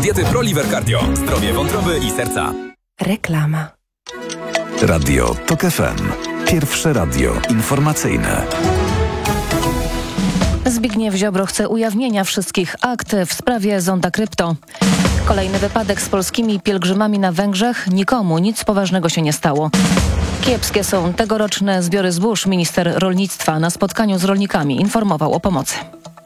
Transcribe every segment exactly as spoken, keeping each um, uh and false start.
Diety ProLiver Cardio. Zdrowie wątroby i serca. Reklama. Radio TOK F M. Pierwsze radio informacyjne. Zbigniew Ziobro chce ujawnienia wszystkich akt w sprawie Zonda Krypto. Kolejny wypadek z polskimi pielgrzymami na Węgrzech. Nikomu nic poważnego się nie stało. Kiepskie są tegoroczne zbiory zbóż. Minister rolnictwa na spotkaniu z rolnikami informował o pomocy.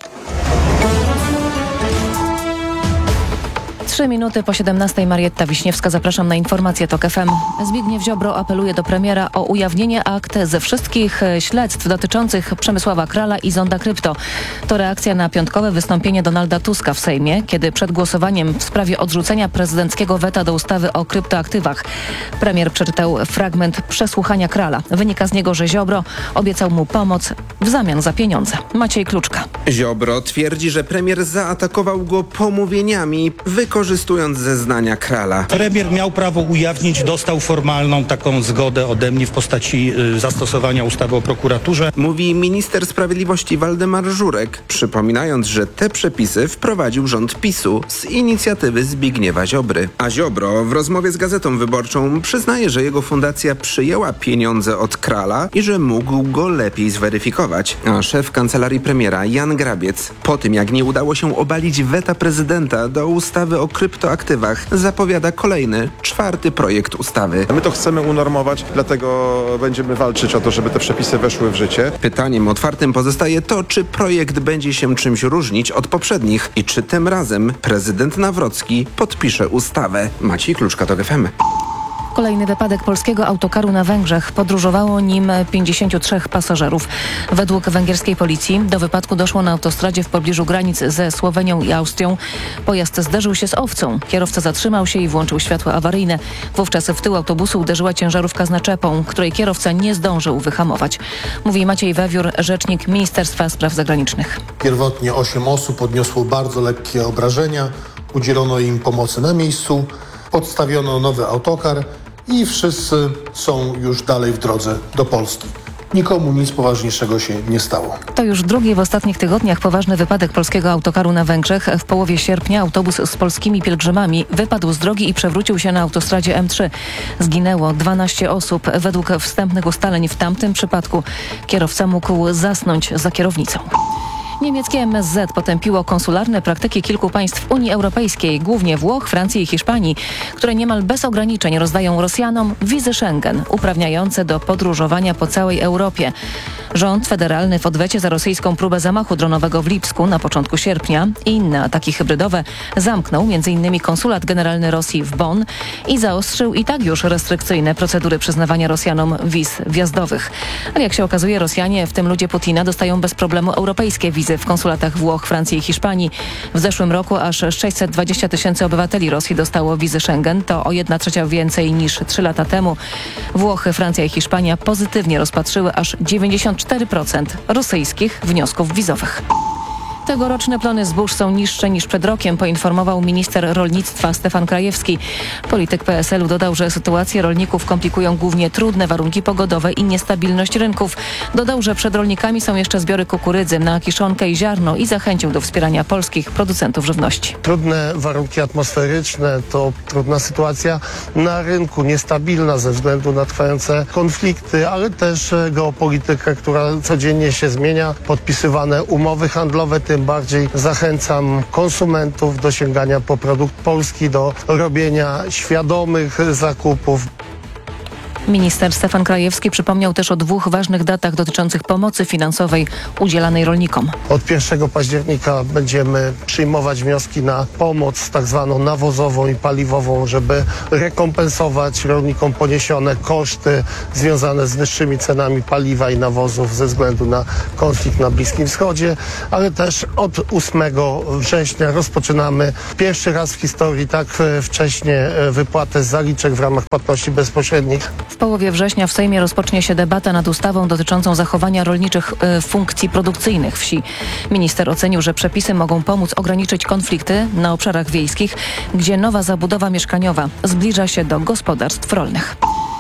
Trzy minuty po siedemnastej. Marietta Wiśniewska. Zapraszam na informacje TOK F M. Zbigniew Ziobro apeluje do premiera o ujawnienie akt ze wszystkich śledztw dotyczących Przemysława Krala i Zonda Krypto. To reakcja na piątkowe wystąpienie Donalda Tuska w Sejmie, kiedy przed głosowaniem w sprawie odrzucenia prezydenckiego weta do ustawy o kryptoaktywach premier przeczytał fragment przesłuchania Krala. Wynika z niego, że Ziobro obiecał mu pomoc w zamian za pieniądze. Maciej Kluczka. Ziobro twierdzi, że premier zaatakował go pomówieniami, wykorzystując zeznania Krala. Premier miał prawo ujawnić, dostał formalną taką zgodę ode mnie w postaci y, zastosowania ustawy o prokuraturze. Mówi minister sprawiedliwości Waldemar Żurek, przypominając, że te przepisy wprowadził rząd PiSu z inicjatywy Zbigniewa Ziobry. A Ziobro w rozmowie z Gazetą Wyborczą przyznaje, że jego fundacja przyjęła pieniądze od Krala i że mógł go lepiej zweryfikować. A szef kancelarii premiera Jan Grabiec, po tym jak nie udało się obalić weta prezydenta do ustawy o kryptoaktywach, zapowiada kolejny, czwarty projekt ustawy. My to chcemy unormować, dlatego będziemy walczyć o to, żeby te przepisy weszły w życie. Pytaniem otwartym pozostaje to, czy projekt będzie się czymś różnić od poprzednich i czy tym razem prezydent Nawrocki podpisze ustawę. Maciej Kluczka, TOK F M. Kolejny wypadek polskiego autokaru na Węgrzech. Podróżowało nim pięćdziesięciu trzech pasażerów. Według węgierskiej policji do wypadku doszło na autostradzie w pobliżu granic ze Słowenią i Austrią. Pojazd zderzył się z owcą. Kierowca zatrzymał się i włączył światła awaryjne. Wówczas w tył autobusu uderzyła ciężarówka z naczepą, której kierowca nie zdążył wyhamować. Mówi Maciej Wewiór, rzecznik Ministerstwa Spraw Zagranicznych. Pierwotnie osiem osób odniosło bardzo lekkie obrażenia. Udzielono im pomocy na miejscu. Podstawiono nowy autokar i wszyscy są już dalej w drodze do Polski. Nikomu nic poważniejszego się nie stało. To już drugi w ostatnich tygodniach poważny wypadek polskiego autokaru na Węgrzech. W połowie sierpnia autobus z polskimi pielgrzymami wypadł z drogi i przewrócił się na autostradzie M trzy. Zginęło dwanaście osób. Według wstępnych ustaleń w tamtym przypadku kierowca mógł zasnąć za kierownicą. Niemieckie M S Z potępiło konsularne praktyki kilku państw Unii Europejskiej, głównie Włoch, Francji i Hiszpanii, które niemal bez ograniczeń rozdają Rosjanom wizy Schengen, uprawniające do podróżowania po całej Europie. Rząd federalny w odwecie za rosyjską próbę zamachu dronowego w Lipsku na początku sierpnia i inne ataki hybrydowe zamknął między innymi konsulat generalny Rosji w Bonn i zaostrzył i tak już restrykcyjne procedury przyznawania Rosjanom wiz wjazdowych. Ale jak się okazuje, Rosjanie, w tym ludzie Putina, dostają bez problemu europejskie wizy w konsulatach Włoch, Francji i Hiszpanii. W zeszłym roku aż sześćset dwadzieścia tysięcy obywateli Rosji dostało wizy Schengen. To o jedna trzecia więcej niż trzy lata temu. Włochy, Francja i Hiszpania pozytywnie rozpatrzyły aż dziewięćdziesiąt cztery procent rosyjskich wniosków wizowych. Tegoroczne plony zbóż są niższe niż przed rokiem, poinformował minister rolnictwa Stefan Krajewski. Polityk P S L u dodał, że sytuację rolników komplikują głównie trudne warunki pogodowe i niestabilność rynków. Dodał, że przed rolnikami są jeszcze zbiory kukurydzy na kiszonkę i ziarno i zachęcił do wspierania polskich producentów żywności. Trudne warunki atmosferyczne to trudna sytuacja na rynku, niestabilna ze względu na trwające konflikty, ale też geopolityka, która codziennie się zmienia, podpisywane umowy handlowe. Tym bardziej zachęcam konsumentów do sięgania po produkt polski, do robienia świadomych zakupów. Minister Stefan Krajewski przypomniał też o dwóch ważnych datach dotyczących pomocy finansowej udzielanej rolnikom. Od pierwszego października będziemy przyjmować wnioski na pomoc tak zwaną nawozową i paliwową, żeby rekompensować rolnikom poniesione koszty związane z wyższymi cenami paliwa i nawozów ze względu na konflikt na Bliskim Wschodzie, ale też od ósmego września rozpoczynamy pierwszy raz w historii tak wcześnie wypłatę zaliczek w ramach płatności bezpośrednich. W połowie września w Sejmie rozpocznie się debata nad ustawą dotyczącą zachowania rolniczych y, funkcji produkcyjnych wsi. Minister ocenił, że przepisy mogą pomóc ograniczyć konflikty na obszarach wiejskich, gdzie nowa zabudowa mieszkaniowa zbliża się do gospodarstw rolnych.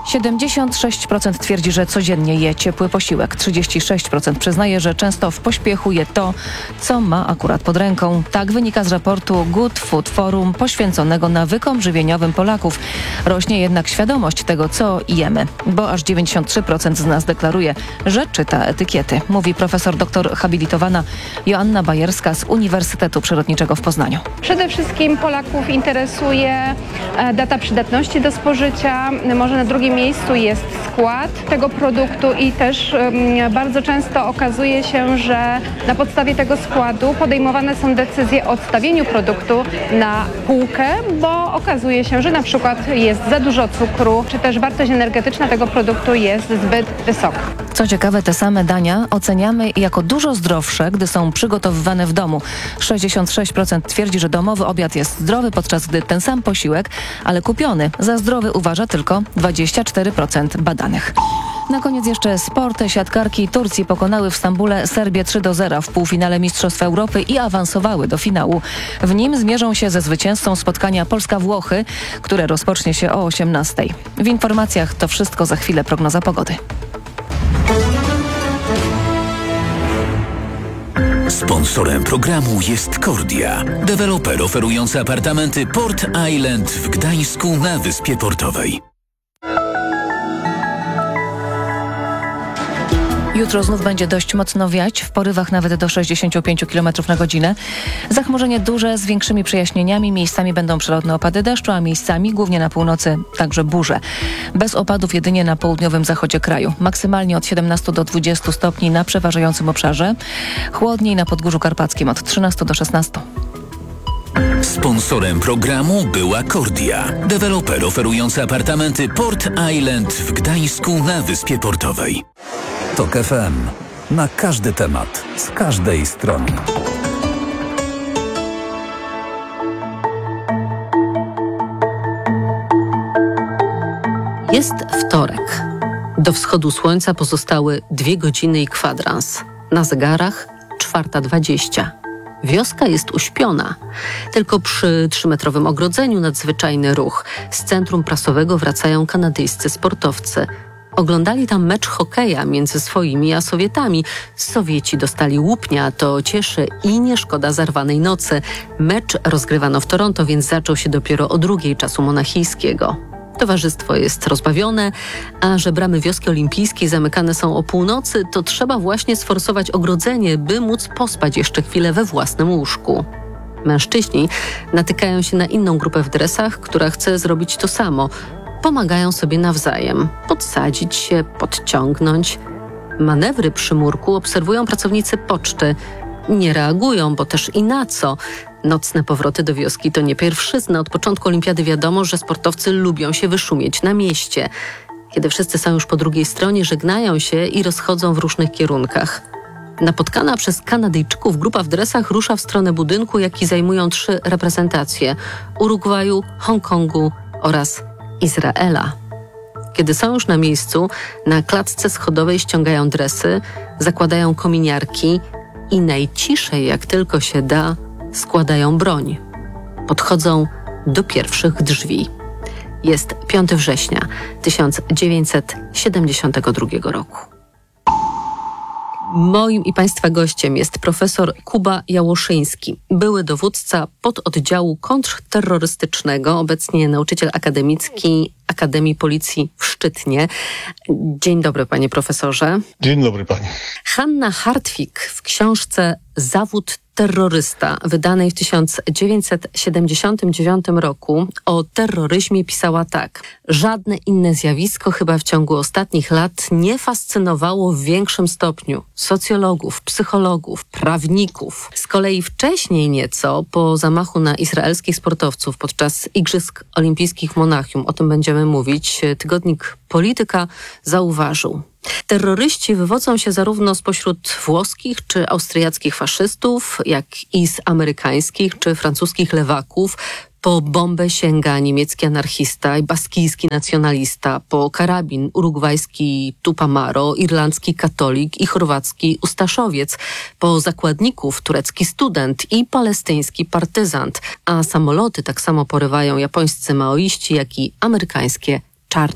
siedemdziesiąt sześć procent twierdzi, że codziennie je ciepły posiłek. trzydzieści sześć procent przyznaje, że często w pośpiechu je to, co ma akurat pod ręką. Tak wynika z raportu Good Food Forum poświęconego nawykom żywieniowym Polaków. Rośnie jednak świadomość tego, co jemy, bo aż dziewięćdziesiąt trzy procent z nas deklaruje, że czyta etykiety, mówi profesor doktor habilitowana Joanna Bajerska z Uniwersytetu Przyrodniczego w Poznaniu. Przede wszystkim Polaków interesuje data przydatności do spożycia, może na drugim miejscu jest skład tego produktu i też um, bardzo często okazuje się, że na podstawie tego składu podejmowane są decyzje o odstawieniu produktu na półkę, bo okazuje się, że na przykład jest za dużo cukru, czy też wartość energetyczna tego produktu jest zbyt wysoka. Co ciekawe, te same dania oceniamy jako dużo zdrowsze, gdy są przygotowywane w domu. sześćdziesiąt sześć procent twierdzi, że domowy obiad jest zdrowy, podczas gdy ten sam posiłek, ale kupiony, za zdrowy uważa tylko dwadzieścia cztery procent badanych. Na koniec jeszcze sport. Siatkarki Turcji pokonały w Stambule Serbię trzy do zera w półfinale Mistrzostw Europy i awansowały do finału. W nim zmierzą się ze zwycięzcą spotkania Polska-Włochy, które rozpocznie się o osiemnastej. W informacjach to wszystko, za chwilę prognoza pogody. Sponsorem programu jest Kordia, deweloper oferujący apartamenty Port Island w Gdańsku na Wyspie Portowej. Jutro znów będzie dość mocno wiać, w porywach nawet do sześćdziesiąt pięć kilometrów na godzinę. Zachmurzenie duże z większymi przejaśnieniami, miejscami będą przelotne opady deszczu, a miejscami, głównie na północy, także burze. Bez opadów jedynie na południowym zachodzie kraju. Maksymalnie od siedemnastu do dwudziestu stopni na przeważającym obszarze. Chłodniej na Podgórzu Karpackim od trzynastu do szesnastu. Sponsorem programu była Kordia, deweloper oferujący apartamenty Port Island w Gdańsku na Wyspie Portowej. Tok F M. Na każdy temat, z każdej strony. Jest wtorek. Do wschodu słońca pozostały dwie godziny i kwadrans. Na zegarach czwarta dwadzieścia. Wioska jest uśpiona. Tylko przy trzymetrowym ogrodzeniu nadzwyczajny ruch. Z centrum prasowego wracają kanadyjscy sportowcy. Oglądali tam mecz hokeja między swoimi a Sowietami. Sowieci dostali łupnia, to cieszy i nie szkoda zarwanej nocy. Mecz rozgrywano w Toronto, więc zaczął się dopiero o drugiej czasu monachijskiego. Towarzystwo jest rozbawione, a że bramy wioski olimpijskiej zamykane są o północy, to trzeba właśnie sforsować ogrodzenie, by móc pospać jeszcze chwilę we własnym łóżku. Mężczyźni natykają się na inną grupę w dresach, która chce zrobić to samo. Pomagają sobie nawzajem, podsadzić się, podciągnąć. Manewry przy murku obserwują pracownicy poczty. Nie reagują, bo też i na co. Nocne powroty do wioski to nie pierwszyzna. Od początku olimpiady wiadomo, że sportowcy lubią się wyszumieć na mieście. Kiedy wszyscy są już po drugiej stronie, żegnają się i rozchodzą w różnych kierunkach. Napotkana przez Kanadyjczyków grupa w dresach rusza w stronę budynku, jaki zajmują trzy reprezentacje: Urugwaju, Hongkongu oraz Izraela. Kiedy są już na miejscu, na klatce schodowej ściągają dresy, zakładają kominiarki i najciszej, jak tylko się da, składają broń. Podchodzą do pierwszych drzwi. Jest piątego września tysiąc dziewięćset siedemdziesiątego drugiego roku. Moim i Państwa gościem jest profesor Kuba Jałoszyński, były dowódca pododdziału kontrterrorystycznego, obecnie nauczyciel akademicki Akademii Policji w Szczytnie. Dzień dobry, panie profesorze. Dzień dobry, pani. Hanna Hartwig w książce Zawód terrorysta, wydanej w tysiąc dziewięćset siedemdziesiątym dziewiątym roku, o terroryzmie pisała tak: żadne inne zjawisko chyba w ciągu ostatnich lat nie fascynowało w większym stopniu socjologów, psychologów, prawników. Z kolei wcześniej nieco, po zamachu na izraelskich sportowców podczas Igrzysk Olimpijskich w Monachium, o tym będziemy mówić, tygodnik Polityka zauważył: terroryści wywodzą się zarówno spośród włoskich czy austriackich faszystów, jak i z amerykańskich czy francuskich lewaków. Po bombę sięga niemiecki anarchista i baskijski nacjonalista, po karabin urugwajski Tupamaro, irlandzki katolik i chorwacki ustaszowiec, po zakładników turecki student i palestyński partyzant, a samoloty tak samo porywają japońscy maoiści, jak i amerykańskie czarne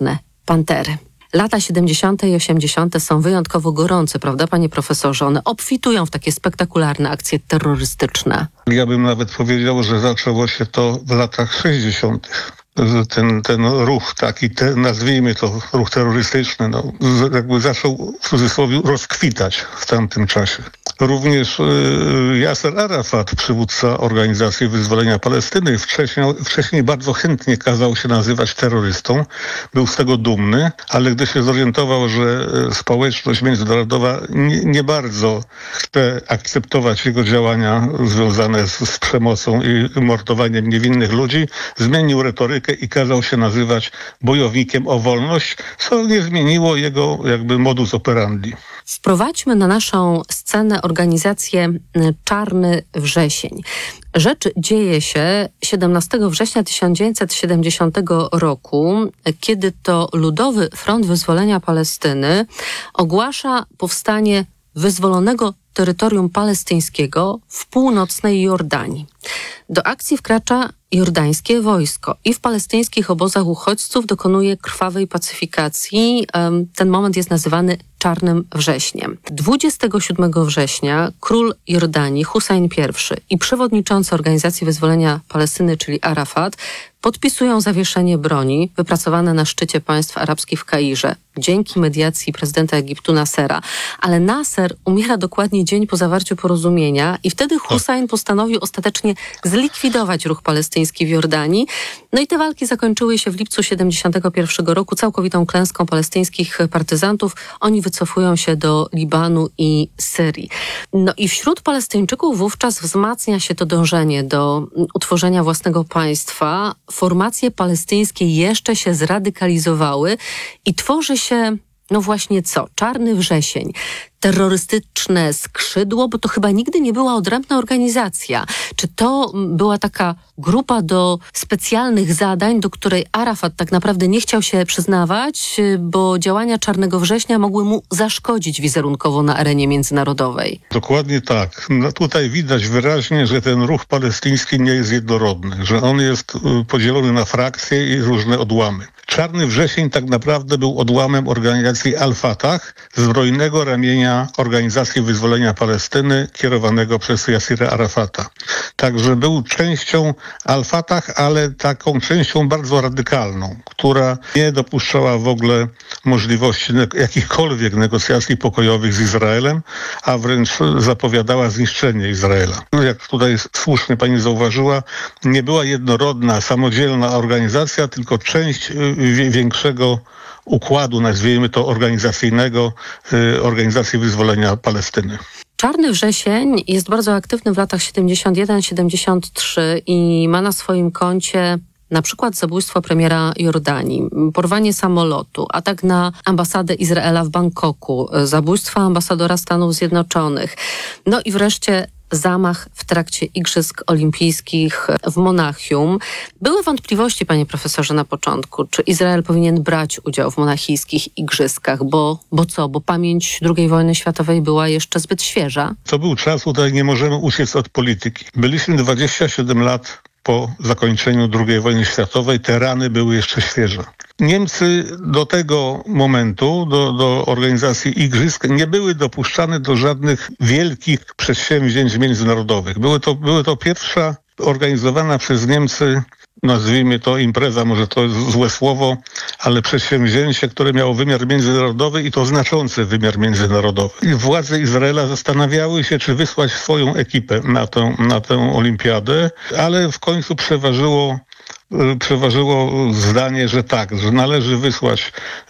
Pantery. Lata siedemdziesiąte i osiemdziesiąte są wyjątkowo gorące, prawda, panie profesorze? One obfitują w takie spektakularne akcje terrorystyczne. Ja bym nawet powiedział, że zaczęło się to w latach sześćdziesiątych. Ten, ten ruch taki, te, nazwijmy to ruch terrorystyczny, no, jakby zaczął w cudzysłowie rozkwitać w tamtym czasie. Również y, Yasser Arafat, przywódca Organizacji Wyzwolenia Palestyny, wcześniej, wcześniej bardzo chętnie kazał się nazywać terrorystą. Był z tego dumny, ale gdy się zorientował, że społeczność międzynarodowa nie, nie bardzo chce akceptować jego działania związane z, z przemocą i mordowaniem niewinnych ludzi, zmienił retorykę i kazał się nazywać bojownikiem o wolność, co nie zmieniło jego jakby modus operandi. Wprowadźmy na naszą scenę organizację Czarny Wrzesień. Rzecz dzieje się siedemnastego września tysiąc dziewięćset siedemdziesiątego roku, kiedy to Ludowy Front Wyzwolenia Palestyny ogłasza powstanie wyzwolonego terytorium palestyńskiego w północnej Jordanii. Do akcji wkracza jordańskie wojsko i w palestyńskich obozach uchodźców dokonuje krwawej pacyfikacji. Ten moment jest nazywany Czarnym Wrześniem. dwudziestego siódmego września król Jordanii Hussein pierwszy i przewodniczący Organizacji Wyzwolenia Palestyny, czyli Arafat, podpisują zawieszenie broni wypracowane na szczycie państw arabskich w Kairze dzięki mediacji prezydenta Egiptu Nassera. Ale Nasser umiera dokładnie dzień po zawarciu porozumienia i wtedy Hussein postanowił ostatecznie zlikwidować ruch palestyński w Jordanii. No i te walki zakończyły się w lipcu siedemdziesiątego pierwszego roku całkowitą klęską palestyńskich partyzantów. Oni wycofują się do Libanu i Syrii. No i wśród Palestyńczyków wówczas wzmacnia się to dążenie do utworzenia własnego państwa. Formacje palestyńskie jeszcze się zradykalizowały i tworzy się, no właśnie co? Czarny Wrzesień. Terrorystyczne skrzydło, bo to chyba nigdy nie była odrębna organizacja. Czy to była taka grupa do specjalnych zadań, do której Arafat tak naprawdę nie chciał się przyznawać, bo działania Czarnego Września mogły mu zaszkodzić wizerunkowo na arenie międzynarodowej? Dokładnie tak. No tutaj widać wyraźnie, że ten ruch palestyński nie jest jednorodny, że on jest podzielony na frakcje i różne odłamy. Czarny Wrzesień tak naprawdę był odłamem organizacji Al-Fatah, zbrojnego ramienia Organizacji Wyzwolenia Palestyny kierowanego przez Yassira Arafata. Także był częścią Al-Fatah, ale taką częścią bardzo radykalną, która nie dopuszczała w ogóle możliwości ne- jakichkolwiek negocjacji pokojowych z Izraelem, a wręcz zapowiadała zniszczenie Izraela. No jak tutaj słusznie pani zauważyła, nie była jednorodna, samodzielna organizacja, tylko część y, większego układu, nazwijmy to organizacyjnego, y, Organizacji Wyzwolenia Palestyny. Czarny Wrzesień jest bardzo aktywny w latach siedemdziesiąt jeden siedemdziesiąt trzy i ma na swoim koncie na przykład zabójstwo premiera Jordanii, porwanie samolotu, atak na ambasadę Izraela w Bangkoku, zabójstwo ambasadora Stanów Zjednoczonych. No i wreszcie zamach w trakcie Igrzysk Olimpijskich w Monachium. Były wątpliwości, panie profesorze, na początku, czy Izrael powinien brać udział w monachijskich igrzyskach, bo, bo co, bo pamięć drugiej wojny światowej była jeszcze zbyt świeża? To był czas, tutaj nie możemy uciec od polityki. Byliśmy dwadzieścia siedem lat po zakończeniu drugiej wojny światowej, te rany były jeszcze świeże. Niemcy do tego momentu, do, do organizacji igrzysk, nie były dopuszczane do żadnych wielkich przedsięwzięć międzynarodowych. Były to, były to pierwsza organizowana przez Niemcy, nazwijmy to impreza, może to jest złe słowo, ale przedsięwzięcie, które miało wymiar międzynarodowy i to znaczący wymiar międzynarodowy. I władze Izraela zastanawiały się, czy wysłać swoją ekipę na tę, na tę olimpiadę, ale w końcu przeważyło przeważyło zdanie, że tak, że należy wysłać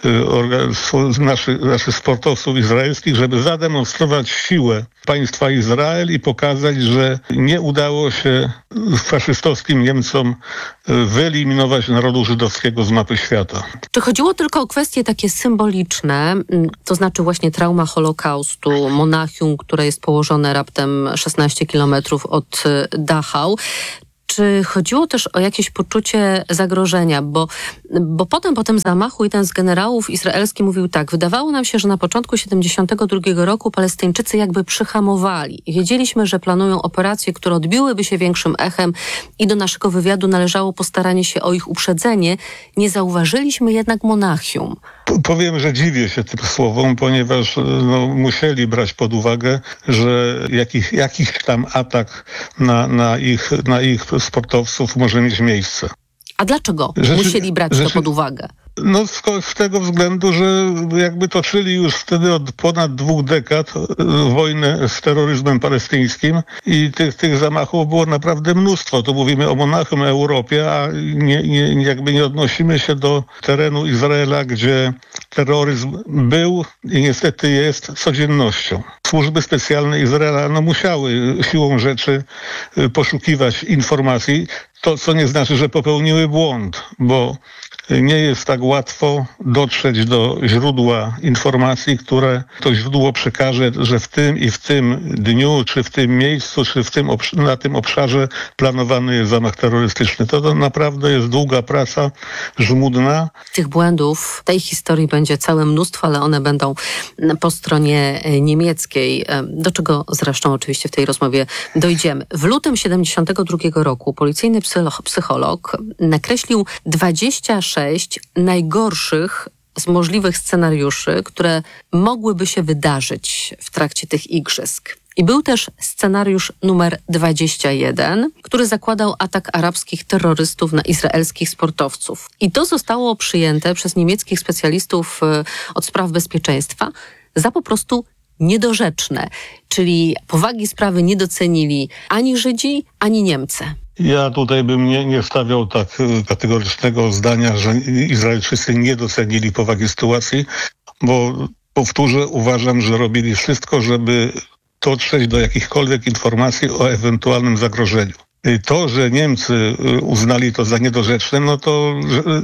naszych, naszych sportowców izraelskich, żeby zademonstrować siłę państwa Izrael i pokazać, że nie udało się faszystowskim Niemcom wyeliminować narodu żydowskiego z mapy świata. Czy chodziło tylko o kwestie takie symboliczne, to znaczy właśnie trauma Holokaustu, Monachium, które jest położone raptem szesnaście kilometrów od Dachau, czy chodziło też o jakieś poczucie zagrożenia? Bo, bo potem po tym zamachu jeden z generałów izraelskich mówił tak: wydawało nam się, że na początku siedemdziesiątego drugiego roku Palestyńczycy jakby przyhamowali. Wiedzieliśmy, że planują operacje, które odbiłyby się większym echem i do naszego wywiadu należało postaranie się o ich uprzedzenie. Nie zauważyliśmy jednak Monachium. Powiem, że dziwię się tym słowom, ponieważ no, musieli brać pod uwagę, że jakich, jakiś tam atak na, na, ich, na ich sportowców może mieć miejsce. A dlaczego Rzeczy, musieli brać rzeczy, to pod uwagę? No z, z tego względu, że jakby toczyli już wtedy od ponad dwóch dekad wojnę z terroryzmem palestyńskim i tych, tych zamachów było naprawdę mnóstwo. Tu mówimy o Monachium, Europie, a nie, nie, jakby nie odnosimy się do terenu Izraela, gdzie terroryzm był i niestety jest codziennością. Służby specjalne Izraela no, musiały siłą rzeczy poszukiwać informacji, to co nie znaczy, że popełniły błąd, bo nie jest tak łatwo dotrzeć do źródła informacji, które to źródło przekaże, że w tym i w tym dniu, czy w tym miejscu, czy w tym na tym obszarze planowany jest zamach terrorystyczny. To, to naprawdę jest długa praca, żmudna. Tych błędów w tej historii będzie całe mnóstwo, ale one będą po stronie niemieckiej, do czego zresztą oczywiście w tej rozmowie dojdziemy. W lutym siedemdziesiątego drugiego roku policyjny psycholog nakreślił dwadzieścia sześć najgorszych z możliwych scenariuszy, które mogłyby się wydarzyć w trakcie tych igrzysk. I był też scenariusz numer dwadzieścia jeden, który zakładał atak arabskich terrorystów na izraelskich sportowców. I to zostało przyjęte przez niemieckich specjalistów od spraw bezpieczeństwa za po prostu niedorzeczne. Czyli powagi sprawy nie docenili ani Żydzi, ani Niemcy. Ja tutaj bym nie, nie stawiał tak kategorycznego zdania, że Izraelczycy nie docenili powagi sytuacji, bo powtórzę, uważam, że robili wszystko, żeby dotrzeć do jakichkolwiek informacji o ewentualnym zagrożeniu. To, że Niemcy uznali to za niedorzeczne, no to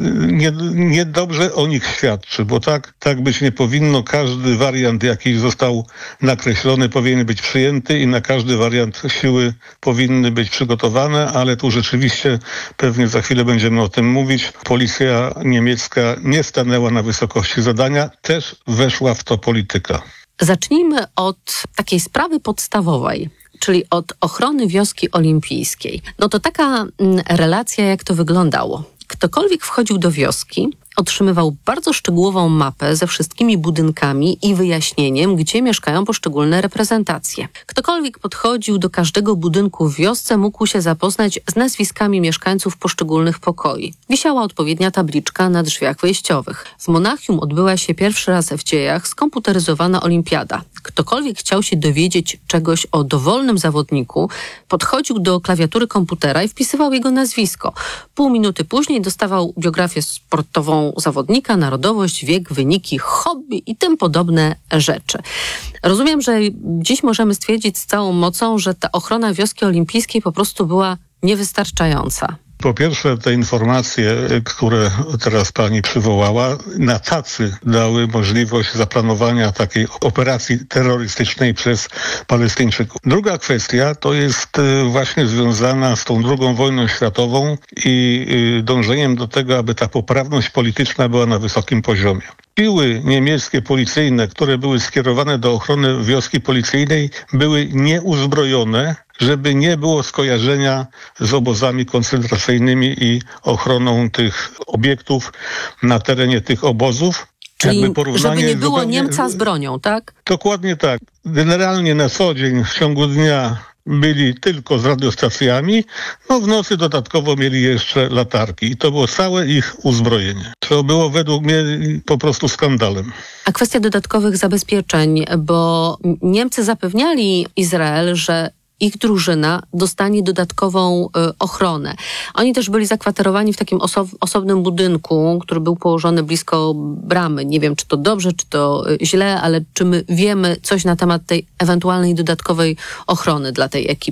niedobrze nie o nich świadczy, bo tak, tak być nie powinno. Każdy wariant, jaki został nakreślony, powinien być przyjęty i na każdy wariant siły powinny być przygotowane, ale tu rzeczywiście pewnie za chwilę będziemy o tym mówić. Policja niemiecka nie stanęła na wysokości zadania, też weszła w to polityka. Zacznijmy od takiej sprawy podstawowej, czyli od ochrony wioski olimpijskiej. No to taka relacja, jak to wyglądało. Ktokolwiek wchodził do wioski, otrzymywał bardzo szczegółową mapę ze wszystkimi budynkami i wyjaśnieniem, gdzie mieszkają poszczególne reprezentacje. Ktokolwiek podchodził do każdego budynku w wiosce, mógł się zapoznać z nazwiskami mieszkańców poszczególnych pokoi. Wisiała odpowiednia tabliczka na drzwiach wejściowych. W Monachium odbyła się pierwszy raz w dziejach skomputeryzowana olimpiada. Ktokolwiek chciał się dowiedzieć czegoś o dowolnym zawodniku, podchodził do klawiatury komputera i wpisywał jego nazwisko. Pół minuty później dostawał biografię sportową zawodnika, narodowość, wiek, wyniki, hobby i tym podobne rzeczy. Rozumiem, że dziś możemy stwierdzić z całą mocą, że ta ochrona wioski olimpijskiej po prostu była niewystarczająca. Po pierwsze, te informacje, które teraz pani przywołała, na tacy dały możliwość zaplanowania takiej operacji terrorystycznej przez Palestyńczyków. Druga kwestia to jest właśnie związana z tą drugą wojną światową i dążeniem do tego, aby ta poprawność polityczna była na wysokim poziomie. Siły niemieckie policyjne, które były skierowane do ochrony wioski policyjnej, były nieuzbrojone, żeby nie było skojarzenia z obozami koncentracyjnymi i ochroną tych obiektów na terenie tych obozów. Czyli żeby nie było zupełnie... Niemca z bronią, tak? Dokładnie tak. Generalnie na co dzień w ciągu dnia byli tylko z radiostacjami, no w nocy dodatkowo mieli jeszcze latarki i to było całe ich uzbrojenie. To było według mnie po prostu skandalem. A kwestia dodatkowych zabezpieczeń, bo Niemcy zapewniali Izrael, że ich drużyna dostanie dodatkową y, ochronę. Oni też byli zakwaterowani w takim oso- osobnym budynku, który był położony blisko bramy. Nie wiem, czy to dobrze, czy to y, źle, ale czy my wiemy coś na temat tej ewentualnej dodatkowej ochrony dla tej ekipy?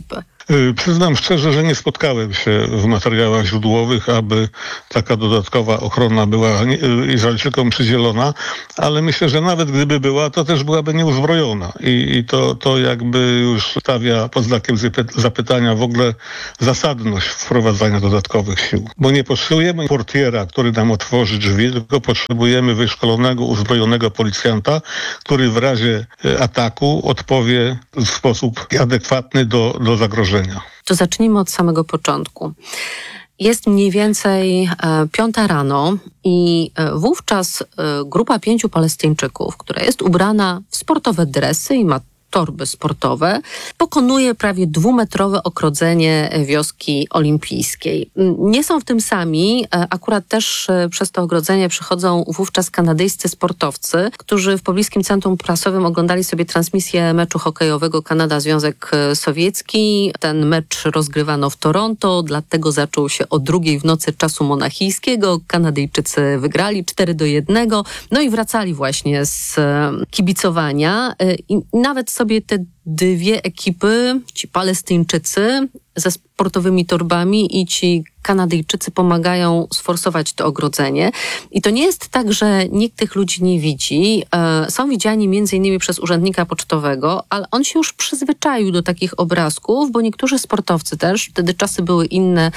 Yy, przyznam szczerze, że nie spotkałem się w materiałach źródłowych, aby taka dodatkowa ochrona była yy, Izraelczykom przydzielona, ale myślę, że nawet gdyby była, to też byłaby nieuzbrojona i, i to, to jakby już stawia pod znakiem zapytania w ogóle zasadność wprowadzania dodatkowych sił. Bo nie potrzebujemy portiera, który nam otworzy drzwi, tylko potrzebujemy wyszkolonego, uzbrojonego policjanta, który w razie ataku odpowie w sposób adekwatny do, do zagrożenia. To zacznijmy od samego początku. Jest mniej więcej e, piąta rano i e, wówczas e, grupa pięciu Palestyńczyków, która jest ubrana w sportowe dresy i ma torby sportowe, pokonuje prawie dwumetrowe ogrodzenie wioski olimpijskiej. Nie są w tym sami, akurat też przez to ogrodzenie przechodzą wówczas kanadyjscy sportowcy, którzy w pobliskim centrum prasowym oglądali sobie transmisję meczu hokejowego Kanada-Związek Sowiecki. Ten mecz rozgrywano w Toronto, dlatego zaczął się o drugiej w nocy czasu monachijskiego. Kanadyjczycy wygrali cztery do jednego, no i wracali właśnie z kibicowania i nawet sobie te dwie ekipy, ci Palestyńczycy ze sportowymi torbami i ci Kanadyjczycy pomagają sforsować to ogrodzenie. I to nie jest tak, że nikt tych ludzi nie widzi. E, są widziani między innymi przez urzędnika pocztowego, ale on się już przyzwyczaił do takich obrazków, bo niektórzy sportowcy też, wtedy czasy były inne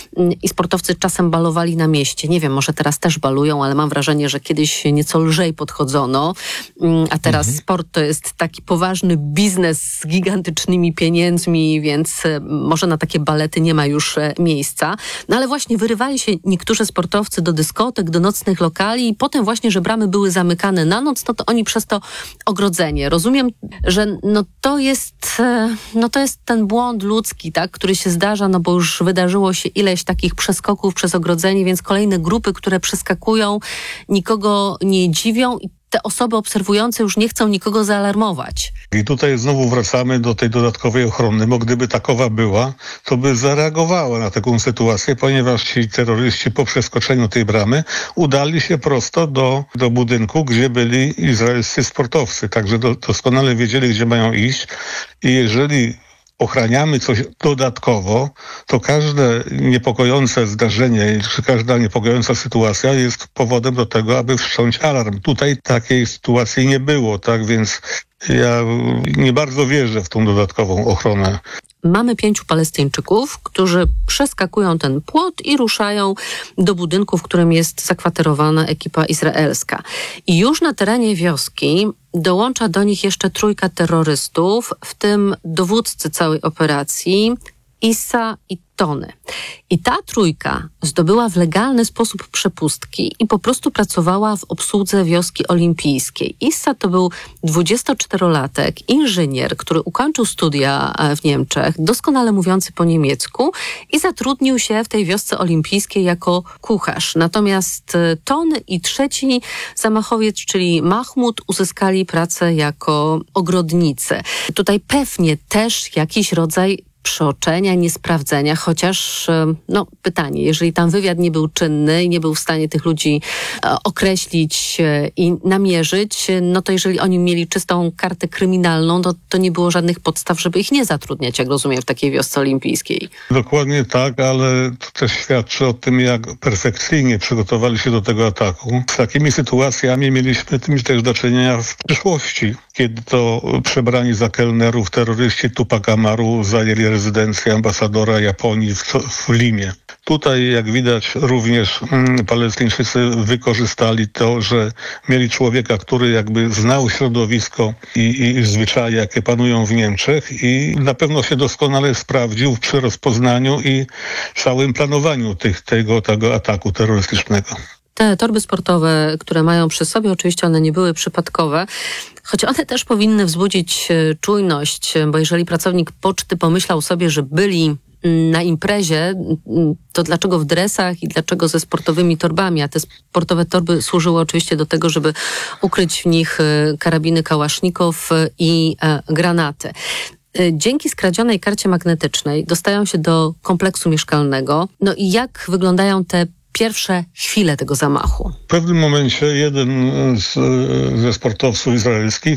i sportowcy czasem balowali na mieście. Nie wiem, może teraz też balują, ale mam wrażenie, że kiedyś nieco lżej podchodzono, a teraz mhm. sport to jest taki poważny biznes z gigantycznymi pieniędzmi, więc może na takie balety nie ma już miejsca. No ale właśnie wyrywali się niektórzy sportowcy do dyskotek, do nocnych lokali i potem właśnie, że bramy były zamykane na noc, no to oni przez to ogrodzenie. Rozumiem, że no to jest, no to jest ten błąd ludzki, tak, który się zdarza, no bo już wydarzyło się ileś takich przeskoków przez ogrodzenie, więc kolejne grupy, które przeskakują, nikogo nie dziwią i te osoby obserwujące już nie chcą nikogo zaalarmować. I tutaj znowu wracamy do tej dodatkowej ochrony, bo gdyby takowa była, to by zareagowała na taką sytuację, ponieważ ci terroryści po przeskoczeniu tej bramy udali się prosto do, do budynku, gdzie byli izraelscy sportowcy. Także do, doskonale wiedzieli, gdzie mają iść i jeżeli ochraniamy coś dodatkowo, to każde niepokojące zdarzenie czy każda niepokojąca sytuacja jest powodem do tego, aby wszcząć alarm. Tutaj takiej sytuacji nie było, tak więc ja nie bardzo wierzę w tą dodatkową ochronę. Mamy pięciu Palestyńczyków, którzy przeskakują ten płot i ruszają do budynku, w którym jest zakwaterowana ekipa izraelska. I już na terenie wioski dołącza do nich jeszcze trójka terrorystów, w tym dowódcy całej operacji, Issa i Tony. I ta trójka zdobyła w legalny sposób przepustki i po prostu pracowała w obsłudze wioski olimpijskiej. Issa to był dwudziestoczterolatek, inżynier, który ukończył studia w Niemczech, doskonale mówiący po niemiecku i zatrudnił się w tej wiosce olimpijskiej jako kucharz. Natomiast Tony i trzeci zamachowiec, czyli Mahmud, uzyskali pracę jako ogrodnicy. Tutaj pewnie też jakiś rodzaj przeoczenia, niesprawdzenia, chociaż no pytanie, jeżeli tam wywiad nie był czynny i nie był w stanie tych ludzi e, określić e, i namierzyć, no to jeżeli oni mieli czystą kartę kryminalną, to, to nie było żadnych podstaw, żeby ich nie zatrudniać, jak rozumiem, w takiej wiosce olimpijskiej. Dokładnie tak, ale to też świadczy o tym, jak perfekcyjnie przygotowali się do tego ataku. Z takimi sytuacjami mieliśmy tym też do czynienia w przyszłości, kiedy to przebrani za kelnerów terroryści Tupac Amaru zajęli rezydencję ambasadora Japonii w, w Limie. Tutaj, jak widać, również mm, Palestyńczycy wykorzystali to, że mieli człowieka, który jakby znał środowisko i, i zwyczaje, jakie panują w Niemczech i na pewno się doskonale sprawdził przy rozpoznaniu i całym planowaniu tych, tego, tego ataku terrorystycznego. Te torby sportowe, które mają przy sobie, oczywiście one nie były przypadkowe, choć one też powinny wzbudzić czujność, bo jeżeli pracownik poczty pomyślał sobie, że byli na imprezie, to dlaczego w dresach i dlaczego ze sportowymi torbami? A te sportowe torby służyły oczywiście do tego, żeby ukryć w nich karabiny kałasznikow i granaty. Dzięki skradzionej karcie magnetycznej dostają się do kompleksu mieszkalnego. No i jak wyglądają te pierwsze chwile tego zamachu? W pewnym momencie jeden z, ze sportowców izraelskich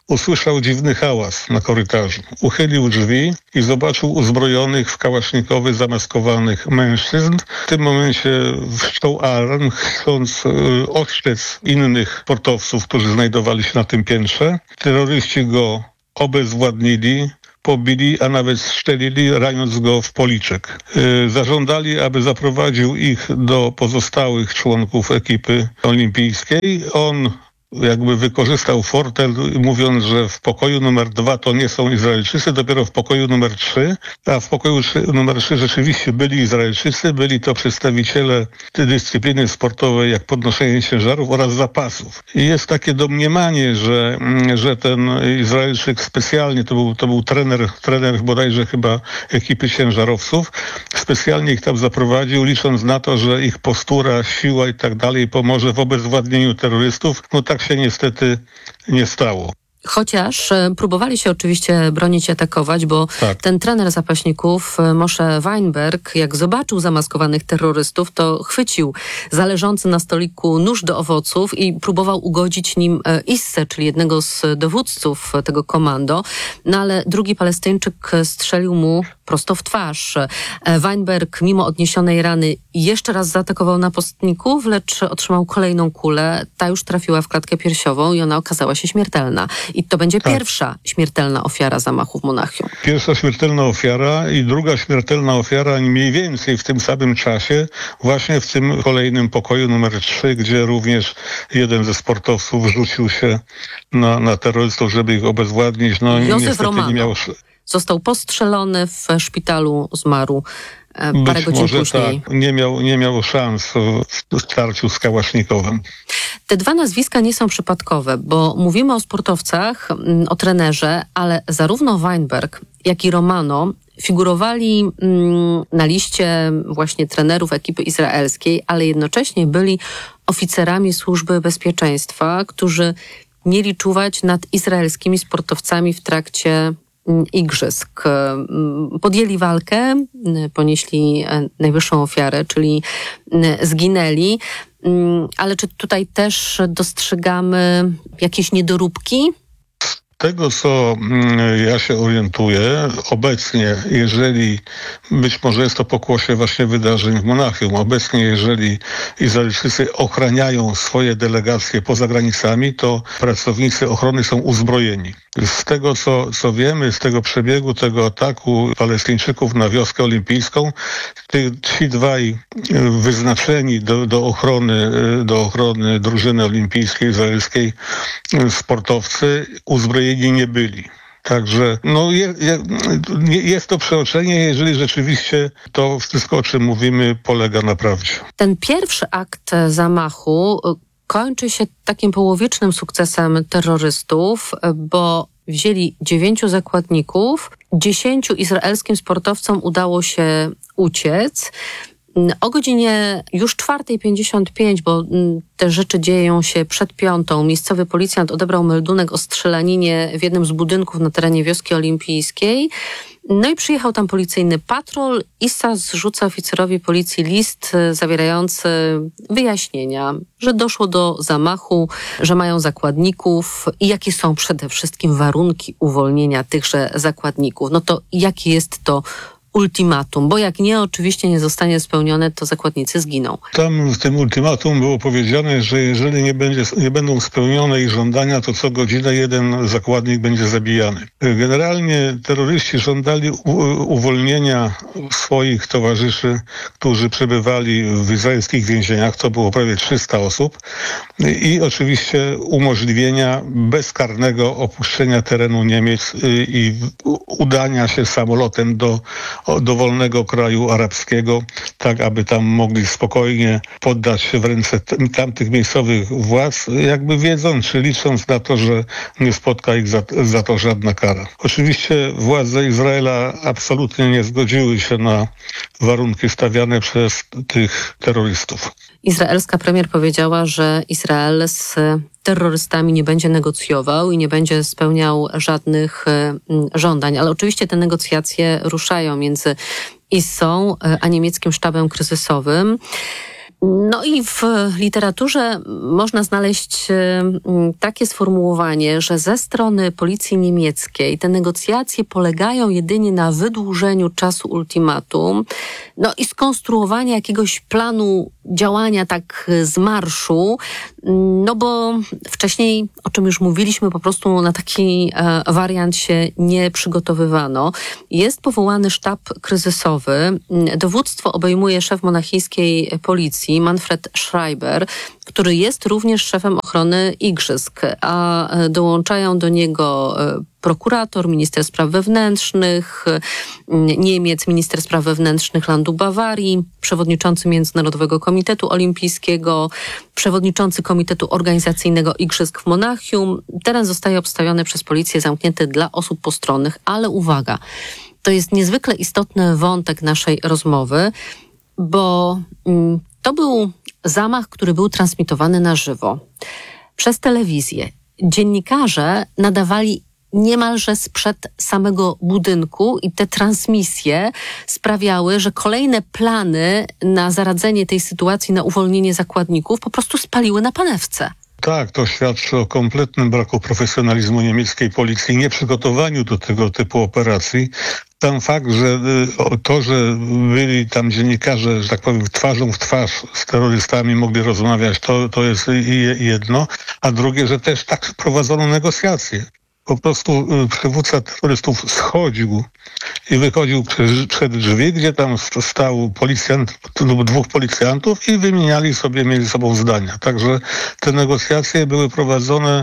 usłyszał dziwny hałas na korytarzu. Uchylił drzwi i zobaczył uzbrojonych w kałasznikowy zamaskowanych mężczyzn. W tym momencie wszczął alarm, chcąc y, ostrzec innych sportowców, którzy znajdowali się na tym piętrze. Terroryści go obezwładnili, pobili, a nawet strzelili, raniąc go w policzek. Yy, zażądali, aby zaprowadził ich do pozostałych członków ekipy olimpijskiej. On jakby wykorzystał fortel, mówiąc, że w pokoju numer dwa to nie są Izraelczycy, dopiero w pokoju numer trzy, a w pokoju numer trzy rzeczywiście byli Izraelczycy, byli to przedstawiciele tej dyscypliny sportowej, jak podnoszenie ciężarów oraz zapasów. I jest takie domniemanie, że, że ten Izraelczyk specjalnie, to był, to był trener, trener bodajże chyba ekipy ciężarowców, specjalnie ich tam zaprowadził, licząc na to, że ich postura, siła i tak dalej pomoże w obezwładnieniu terrorystów. No tak się niestety nie stało. Chociaż próbowali się oczywiście bronić i atakować, bo tak. ten trener zapaśników, Moshe Weinberg, jak zobaczył zamaskowanych terrorystów, to chwycił zależący na stoliku nóż do owoców i próbował ugodzić nim Issę, czyli jednego z dowódców tego komando, no ale drugi Palestyńczyk strzelił mu prosto w twarz. Weinberg, mimo odniesionej rany, jeszcze raz zaatakował napastników, lecz otrzymał kolejną kulę. Ta już trafiła w klatkę piersiową i ona okazała się śmiertelna. I to będzie tak. pierwsza śmiertelna ofiara zamachu w Monachium. Pierwsza śmiertelna ofiara i druga śmiertelna ofiara mniej więcej w tym samym czasie, właśnie w tym kolejnym pokoju numer trzy, gdzie również jeden ze sportowców rzucił się na, na terrorystów, żeby ich obezwładnić. No Józef niestety Romano nie miał... został postrzelony w szpitalu, zmarł parę Być godzin może później. Tak, nie miał, nie miał szans w starciu z kałasznikowem. Te dwa nazwiska nie są przypadkowe, bo mówimy o sportowcach, o trenerze, ale zarówno Weinberg, jak i Romano figurowali na liście właśnie trenerów ekipy izraelskiej, ale jednocześnie byli oficerami służby bezpieczeństwa, którzy mieli czuwać nad izraelskimi sportowcami w trakcie igrzysk. Podjęli walkę, ponieśli najwyższą ofiarę, czyli zginęli. Ale czy tutaj też dostrzegamy jakieś niedoróbki? Z tego, co ja się orientuję, obecnie, jeżeli, być może jest to pokłosie właśnie wydarzeń w Monachium, obecnie, jeżeli Izraelczycy ochraniają swoje delegacje poza granicami, to pracownicy ochrony są uzbrojeni. Z tego, co, co wiemy, z tego przebiegu tego ataku Palestyńczyków na wioskę olimpijską, ci, ci dwaj wyznaczeni do, do ochrony, do ochrony drużyny olimpijskiej izraelskiej sportowcy uzbrojeni nie byli. Także no, je, je, jest to przeoczenie, jeżeli rzeczywiście to wszystko, o czym mówimy, polega na prawdzie. Ten pierwszy akt zamachu kończy się takim połowicznym sukcesem terrorystów, bo wzięli dziewięciu zakładników, dziesięciu izraelskim sportowcom udało się uciec. O godzinie już czwartej pięćdziesiąt pięć, bo te rzeczy dzieją się przed piątą, miejscowy policjant odebrał meldunek o strzelaninie w jednym z budynków na terenie wioski olimpijskiej. No i przyjechał tam policyjny patrol. Issa zrzuca oficerowi policji list zawierający wyjaśnienia, że doszło do zamachu, że mają zakładników i jakie są przede wszystkim warunki uwolnienia tychże zakładników. No to jakie jest to ultimatum, bo jak nie, oczywiście nie zostanie spełnione, to zakładnicy zginą. Tam w tym ultimatum było powiedziane, że jeżeli nie, będzie, nie będą spełnione ich żądania, to co godzinę jeden zakładnik będzie zabijany. Generalnie terroryści żądali u, uwolnienia swoich towarzyszy, którzy przebywali w izraelskich więzieniach, to było prawie trzysta osób, i oczywiście umożliwienia bezkarnego opuszczenia terenu Niemiec i udania się samolotem do do wolnego kraju arabskiego, tak aby tam mogli spokojnie poddać się w ręce tamtych miejscowych władz, jakby wiedząc, czy licząc na to, że nie spotka ich za, za to żadna kara. Oczywiście władze Izraela absolutnie nie zgodziły się na warunki stawiane przez tych terrorystów. Izraelska premier powiedziała, że Izrael z terrorystami nie będzie negocjował i nie będzie spełniał żadnych żądań. Ale oczywiście te negocjacje ruszają między Issą a niemieckim sztabem kryzysowym. No i w literaturze można znaleźć takie sformułowanie, że ze strony policji niemieckiej te negocjacje polegają jedynie na wydłużeniu czasu ultimatum, no i skonstruowania jakiegoś planu działania tak z marszu, no bo wcześniej, o czym już mówiliśmy, po prostu na taki e, wariant się nie przygotowywano. Jest powołany sztab kryzysowy. Dowództwo obejmuje szef monachijskiej policji, Manfred Schreiber, który jest również szefem ochrony igrzysk, a dołączają do niego prokurator, minister spraw wewnętrznych Niemiec, minister spraw wewnętrznych Landu Bawarii, przewodniczący Międzynarodowego Komitetu Olimpijskiego, przewodniczący Komitetu Organizacyjnego Igrzysk w Monachium. Teren zostaje obstawiony przez policję, zamknięty dla osób postronnych, ale uwaga, to jest niezwykle istotny wątek naszej rozmowy, bo mm, to był zamach, który był transmitowany na żywo przez telewizję. Dziennikarze nadawali niemalże sprzed samego budynku i te transmisje sprawiały, że kolejne plany na zaradzenie tej sytuacji, na uwolnienie zakładników po prostu spaliły na panewce. Tak, to świadczy o kompletnym braku profesjonalizmu niemieckiej policji, nieprzygotowaniu do tego typu operacji. Sam fakt, że to, że byli tam dziennikarze, że tak powiem, twarzą w twarz z terrorystami mogli rozmawiać, to, to jest jedno, a drugie, że też tak prowadzono negocjacje. Po prostu przywódca terrorystów schodził i wychodził przed drzwi, gdzie tam stał policjant lub dwóch policjantów i wymieniali sobie między sobą zdania. Także te negocjacje były prowadzone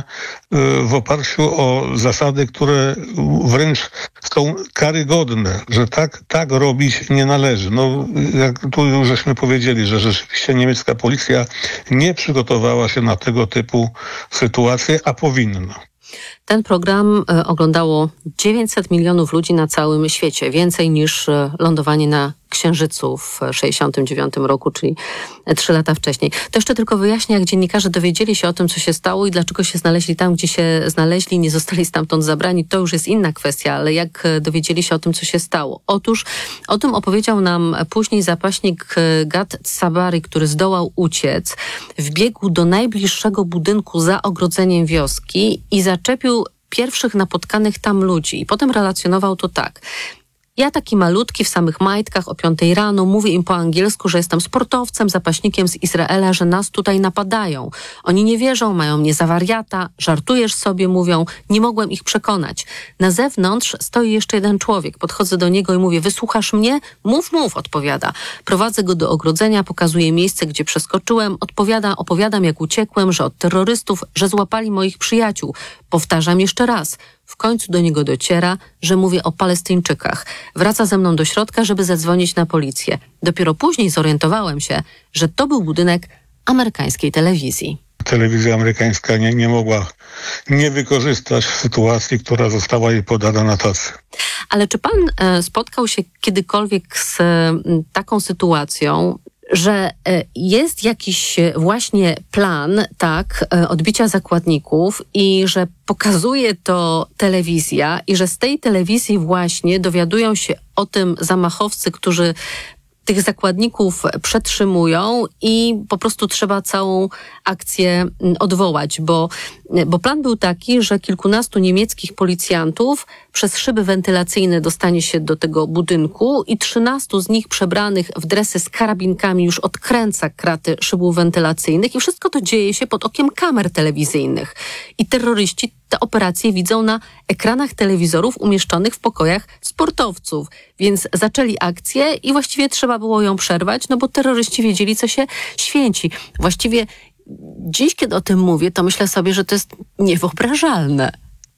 w oparciu o zasady, które wręcz są karygodne, że tak, tak robić nie należy. No, jak tu już żeśmy powiedzieli, że rzeczywiście niemiecka policja nie przygotowała się na tego typu sytuacje, a powinna. Ten program oglądało dziewięćset milionów ludzi na całym świecie, więcej niż lądowanie na Księżycu w sześćdziesiątym dziewiątym roku, czyli trzy lata wcześniej. To jeszcze tylko wyjaśnię, jak dziennikarze dowiedzieli się o tym, co się stało i dlaczego się znaleźli tam, gdzie się znaleźli, nie zostali stamtąd zabrani. To już jest inna kwestia, ale jak dowiedzieli się o tym, co się stało? Otóż o tym opowiedział nam później zapaśnik Gad Sabari, który zdołał uciec, wbiegł do najbliższego budynku za ogrodzeniem wioski i zaczepił pierwszych napotkanych tam ludzi. I potem relacjonował to tak. Ja taki malutki, w samych majtkach o piątej rano, mówię im po angielsku, że jestem sportowcem, zapaśnikiem z Izraela, że nas tutaj napadają. Oni nie wierzą, mają mnie za wariata, żartujesz sobie, mówią, nie mogłem ich przekonać. Na zewnątrz stoi jeszcze jeden człowiek, podchodzę do niego i mówię, wysłuchasz mnie? Mów, mów, odpowiada. Prowadzę go do ogrodzenia, pokazuję miejsce, gdzie przeskoczyłem, odpowiada, opowiadam jak uciekłem, że od terrorystów, że złapali moich przyjaciół. Powtarzam jeszcze raz. W końcu do niego dociera, że mówię o Palestyńczykach. Wraca ze mną do środka, żeby zadzwonić na policję. Dopiero później zorientowałem się, że to był budynek amerykańskiej telewizji. Telewizja amerykańska nie, nie mogła nie wykorzystać sytuacji, która została jej podana na tacy. Ale czy pan e, spotkał się kiedykolwiek z e, taką sytuacją, że jest jakiś właśnie plan, tak, odbicia zakładników i że pokazuje to telewizja i że z tej telewizji właśnie dowiadują się o tym zamachowcy, którzy tych zakładników przetrzymują i po prostu trzeba całą akcję odwołać, bo, bo plan był taki, że kilkunastu niemieckich policjantów przez szyby wentylacyjne dostanie się do tego budynku i trzynastu z nich przebranych w dresy z karabinkami już odkręca kraty szybów wentylacyjnych i wszystko to dzieje się pod okiem kamer telewizyjnych. I terroryści te operacje widzą na ekranach telewizorów umieszczonych w pokojach sportowców. Więc zaczęli akcję i właściwie trzeba było ją przerwać, no bo terroryści wiedzieli, co się święci. Właściwie dziś, kiedy o tym mówię, to myślę sobie, że to jest niewyobrażalne.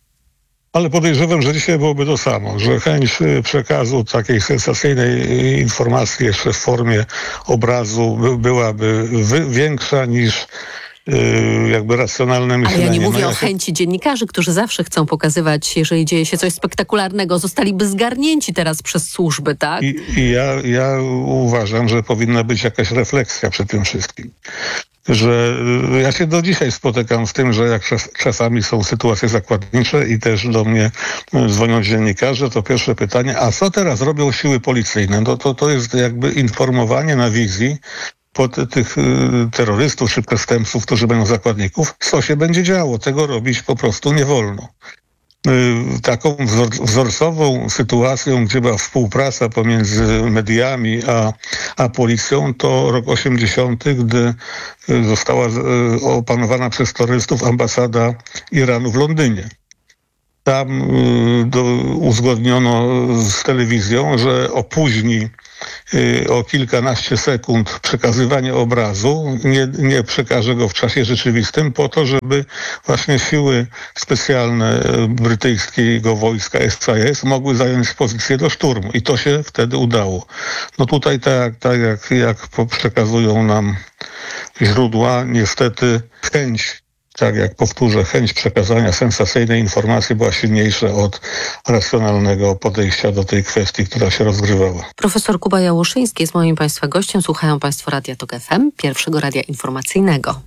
Ale podejrzewam, że dzisiaj byłoby to samo, że chęć przekazu takiej sensacyjnej informacji jeszcze w formie obrazu byłaby większa niż jakby racjonalne myślenie. Ale ja nie mówię no, o chęci dziennikarzy, którzy zawsze chcą pokazywać, jeżeli dzieje się coś spektakularnego. Zostaliby zgarnięci teraz przez służby, tak? I, i ja, ja uważam, że powinna być jakaś refleksja przy tym wszystkim. Że ja się do dzisiaj spotykam z tym, że jak czas, czasami są sytuacje zakładnicze i też do mnie dzwonią dziennikarze, to pierwsze pytanie, a co teraz robią siły policyjne? No to, to jest jakby informowanie na wizji pod tych y, terrorystów czy przestępców, którzy będą zakładników, co się będzie działo. Tego robić po prostu nie wolno. Y, taką wzor wzorcową sytuacją, gdzie była współpraca pomiędzy mediami a, a policją, to rok osiemdziesiąty, gdy y, została y, opanowana przez terrorystów ambasada Iranu w Londynie. Tam y, do, uzgodniono z telewizją, że opóźni y, o kilkanaście sekund przekazywanie obrazu, nie, nie przekaże go w czasie rzeczywistym, po to, żeby właśnie siły specjalne brytyjskiego wojska S I S mogły zająć pozycję do szturmu. I to się wtedy udało. No tutaj tak, tak jak, jak przekazują nam źródła, niestety chęć, tak jak powtórzę, chęć przekazania sensacyjnej informacji była silniejsza od racjonalnego podejścia do tej kwestii, która się rozgrywała. Profesor Kuba Jałoszyński jest moim Państwa gościem. Słuchają Państwo Radia Tok F M, pierwszego radia informacyjnego.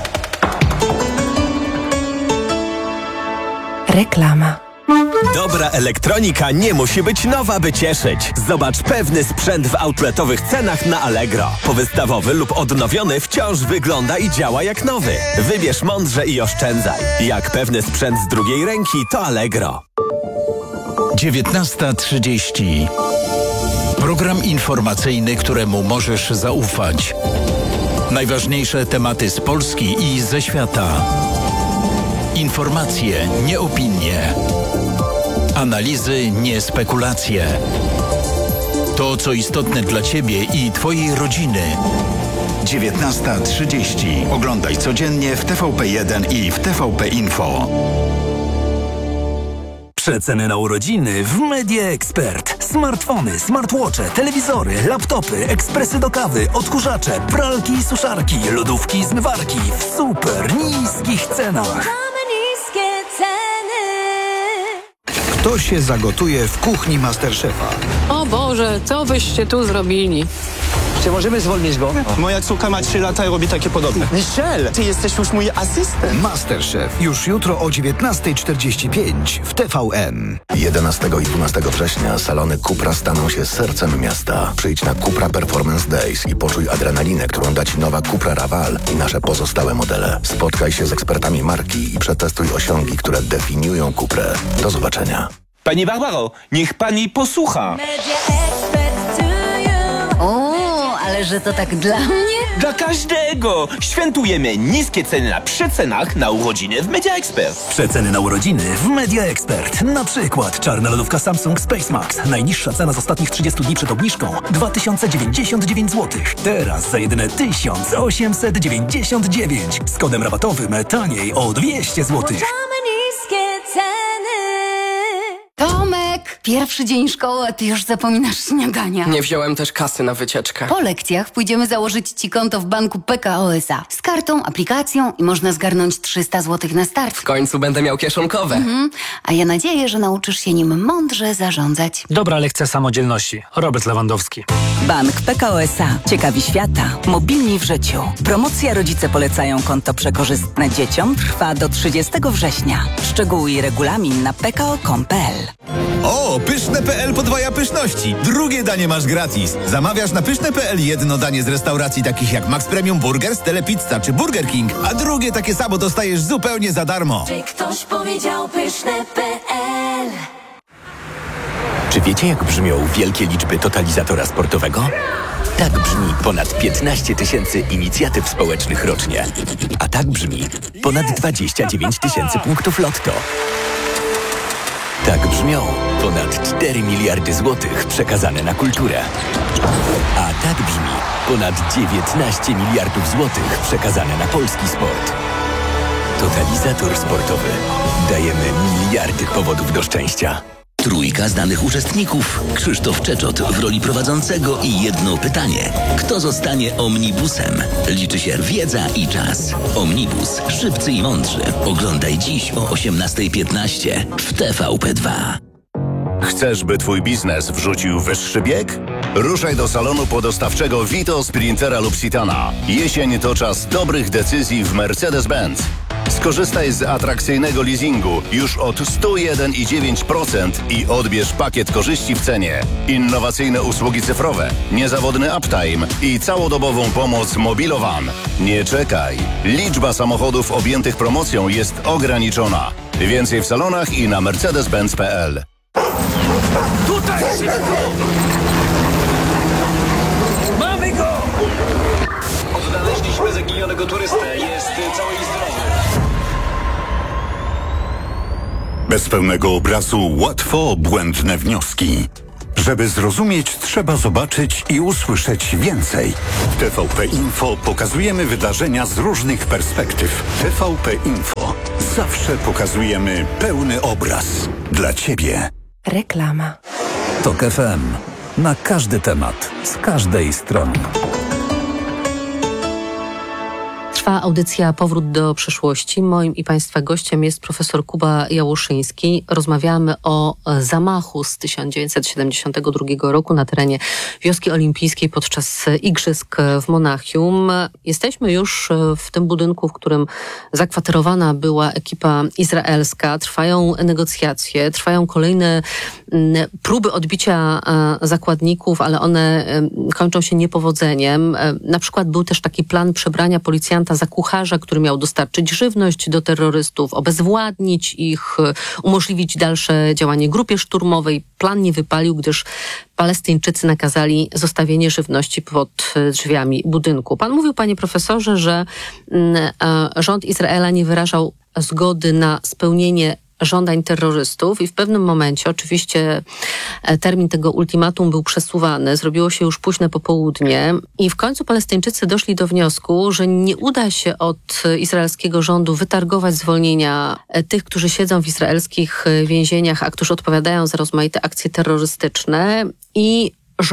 Reklama. Dobra elektronika nie musi być nowa, by cieszyć. Zobacz pewny sprzęt w outletowych cenach na Allegro. Powystawowy lub odnowiony wciąż wygląda i działa jak nowy. Wybierz mądrze i oszczędzaj. Jak pewny sprzęt z drugiej ręki, to Allegro. dziewiętnasta trzydzieści. Program informacyjny, któremu możesz zaufać. Najważniejsze tematy z Polski i ze świata. Informacje, nie opinie. Analizy, nie spekulacje. To, co istotne dla Ciebie i Twojej rodziny. dziewiętnasta trzydzieści. Oglądaj codziennie w T V P jeden i w T V P Info. Przeceny na urodziny w Media Expert. Smartfony, smartwatche, telewizory, laptopy, ekspresy do kawy, odkurzacze, pralki i suszarki, lodówki i zmywarki w super niskich cenach. Kto się zagotuje w kuchni Masterchefa? O Boże, co byście tu zrobili? Czy możemy zwolnić go? Moja córka ma trzy lata i robi takie podobne. Michel, ty jesteś już mój asystent. Masterchef. Już jutro o dziewiętnasta czterdzieści pięć w T V N. jedenastego i dwunastego września salony Cupra staną się sercem miasta. Przyjdź na Cupra Performance Days i poczuj adrenalinę, którą da Ci nowa Cupra Raval i nasze pozostałe modele. Spotkaj się z ekspertami marki i przetestuj osiągi, które definiują Cuprę. Do zobaczenia. Pani Barbaro, niech pani posłucha. O, ale że to tak dla mnie? Dla każdego! Świętujemy niskie ceny na przecenach na urodziny w Media Expert. Przeceny na urodziny w Media Expert. Na przykład czarna lodówka Samsung Space Max. Najniższa cena z ostatnich trzydziestu dni przed obniżką dwa tysiące dziewięćdziesiąt dziewięć złotych. Teraz za jedyne tysiąc osiemset dziewięćdziesiąt dziewięć. Z kodem rabatowym taniej o dwieście złotych. Niskie ceny. Tomek, pierwszy dzień szkoły, a ty już zapominasz śniadania. Nie wziąłem też kasy na wycieczkę. Po lekcjach pójdziemy założyć ci konto w banku P K O S A. Z kartą, aplikacją i można zgarnąć trzysta złotych na start. W końcu będę miał kieszonkowe. Mhm. A ja nadzieję, że nauczysz się nim mądrze zarządzać. Dobra lekcja samodzielności. Robert Lewandowski. Bank P K O S A. Ciekawi świata. Mobilni w życiu. Promocja Rodzice polecają konto przekorzystne dzieciom trwa do trzydziestego września. Szczegóły i regulamin na p k o kropka com kropka p l. O, pyszne kropka p l podwaja pyszności. Drugie danie masz gratis. Zamawiasz na pyszne kropka p l jedno danie z restauracji takich jak Max Premium Burgers, Telepizza czy Burger King, a drugie takie samo dostajesz zupełnie za darmo. Czy ktoś powiedział pyszne kropka p l? Czy wiecie, jak brzmią wielkie liczby totalizatora sportowego? Tak brzmi ponad piętnaście tysięcy inicjatyw społecznych rocznie. A tak brzmi ponad dwadzieścia dziewięć tysięcy punktów lotto. Tak brzmią ponad cztery miliardy złotych przekazane na kulturę. A tak brzmi ponad dziewiętnaście miliardów złotych przekazane na polski sport. Totalizator sportowy. Dajemy miliardy powodów do szczęścia. Trójka znanych uczestników. Krzysztof Czeczot w roli prowadzącego i jedno pytanie. Kto zostanie omnibusem? Liczy się wiedza i czas. Omnibus. Szybcy i mądrzy. Oglądaj dziś o osiemnasta piętnaście w T V P dwa. Chcesz, by twój biznes wrzucił wyższy bieg? Ruszaj do salonu podostawczego Vito, Sprintera lub Citana. Jesień to czas dobrych decyzji w Mercedes-Benz. Skorzystaj z atrakcyjnego leasingu już od sto jeden i dziewięć procent i odbierz pakiet korzyści w cenie. Innowacyjne usługi cyfrowe, niezawodny uptime i całodobową pomoc Mobilowan. Nie czekaj. Liczba samochodów objętych promocją jest ograniczona. Więcej w salonach i na mercedes benz kropka p l. Tutaj! Mamy go! Odnaleźliśmy zaginionego turystę. Jest cały i zdrowy. Bez pełnego obrazu łatwo błędne wnioski. Żeby zrozumieć, trzeba zobaczyć i usłyszeć więcej. W T V P Info pokazujemy wydarzenia z różnych perspektyw. T V P Info. Zawsze pokazujemy pełny obraz. Dla Ciebie. Reklama. Tok F M. Na każdy temat. Z każdej strony. Trwa audycja Powrót do przeszłości. Moim i Państwa gościem jest profesor Kuba Jałoszyński. Rozmawiamy o zamachu z tysiąc dziewięćset siedemdziesiątego drugiego roku na terenie wioski olimpijskiej podczas igrzysk w Monachium. Jesteśmy już w tym budynku, w którym zakwaterowana była ekipa izraelska. Trwają negocjacje, trwają kolejne próby odbicia zakładników, ale one kończą się niepowodzeniem. Na przykład był też taki plan przebrania policjanta za kucharza, który miał dostarczyć żywność do terrorystów, obezwładnić ich, umożliwić dalsze działanie grupie szturmowej. Plan nie wypalił, gdyż Palestyńczycy nakazali zostawienie żywności pod drzwiami budynku. Pan mówił, panie profesorze, że rząd Izraela nie wyrażał zgody na spełnienie żądań terrorystów i w pewnym momencie oczywiście termin tego ultimatum był przesuwany, zrobiło się już późne popołudnie i w końcu Palestyńczycy doszli do wniosku, że nie uda się od izraelskiego rządu wytargować zwolnienia tych, którzy siedzą w izraelskich więzieniach, a którzy odpowiadają za rozmaite akcje terrorystyczne i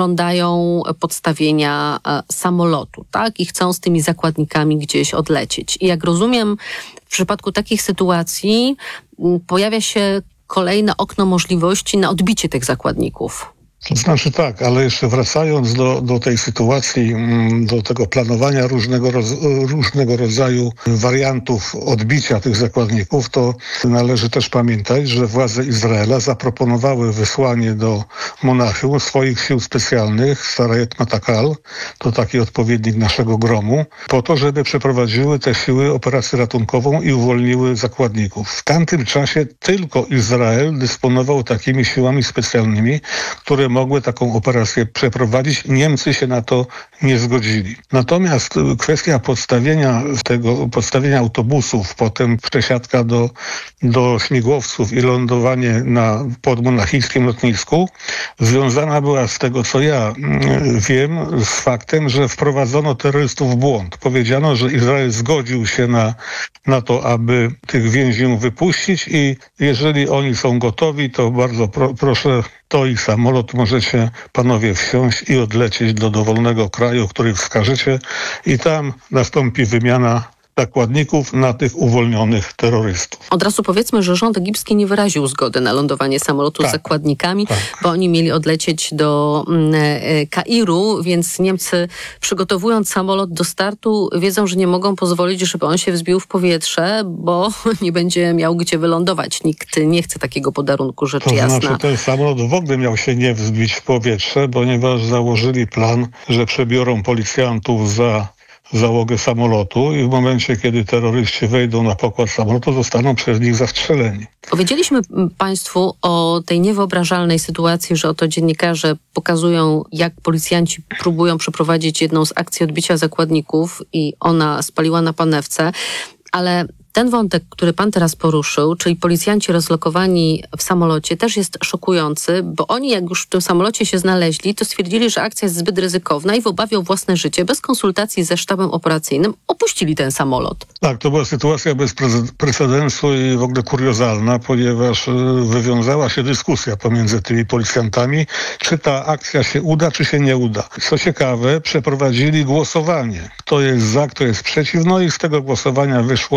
żądają podstawienia samolotu, tak? I chcą z tymi zakładnikami gdzieś odlecieć. I jak rozumiem, w przypadku takich sytuacji pojawia się kolejne okno możliwości na odbicie tych zakładników. To znaczy tak, ale jeszcze wracając do, do tej sytuacji, do tego planowania różnego, roz, różnego rodzaju wariantów odbicia tych zakładników, to należy też pamiętać, że władze Izraela zaproponowały wysłanie do Monachium swoich sił specjalnych, Sarayet Matakal, to taki odpowiednik naszego gromu, po to, żeby przeprowadziły te siły operację ratunkową i uwolniły zakładników. W tamtym czasie tylko Izrael dysponował takimi siłami specjalnymi, które mogły taką operację przeprowadzić. Niemcy się na to nie zgodzili. Natomiast kwestia podstawienia tego, podstawienia autobusów, potem przesiadka do, do śmigłowców i lądowanie na podmonachijskim lotnisku związana była z tego, co ja wiem, z faktem, że wprowadzono terrorystów w błąd. Powiedziano, że Izrael zgodził się na, na to, aby tych więźniów wypuścić i jeżeli oni są gotowi, to bardzo pro, proszę, to i samolot możecie panowie wsiąść i odlecieć do dowolnego kraju, który wskażecie i tam nastąpi wymiana zakładników na tych uwolnionych terrorystów. Od razu powiedzmy, że rząd egipski nie wyraził zgody na lądowanie samolotu tak, z zakładnikami, tak. bo oni mieli odlecieć do e, Kairu, więc Niemcy, przygotowując samolot do startu, wiedzą, że nie mogą pozwolić, żeby on się wzbił w powietrze, bo nie będzie miał gdzie wylądować. Nikt nie chce takiego podarunku, rzecz to jasna. Znaczy, ten samolot w ogóle miał się nie wzbić w powietrze, ponieważ założyli plan, że przebiorą policjantów za załogę samolotu i w momencie, kiedy terroryści wejdą na pokład samolotu, zostaną przez nich zastrzeleni. Powiedzieliśmy Państwu o tej niewyobrażalnej sytuacji, że oto dziennikarze pokazują, jak policjanci próbują przeprowadzić jedną z akcji odbicia zakładników i ona spaliła na panewce, ale ten wątek, który pan teraz poruszył, czyli policjanci rozlokowani w samolocie, też jest szokujący, bo oni jak już w tym samolocie się znaleźli, to stwierdzili, że akcja jest zbyt ryzykowna i w obawie o własne życie, bez konsultacji ze sztabem operacyjnym, opuścili ten samolot. Tak, to była sytuacja bez precedensu i w ogóle kuriozalna, ponieważ wywiązała się dyskusja pomiędzy tymi policjantami, czy ta akcja się uda, czy się nie uda. Co ciekawe, przeprowadzili głosowanie. Kto jest za, kto jest przeciw, no i z tego głosowania wyszło im, że się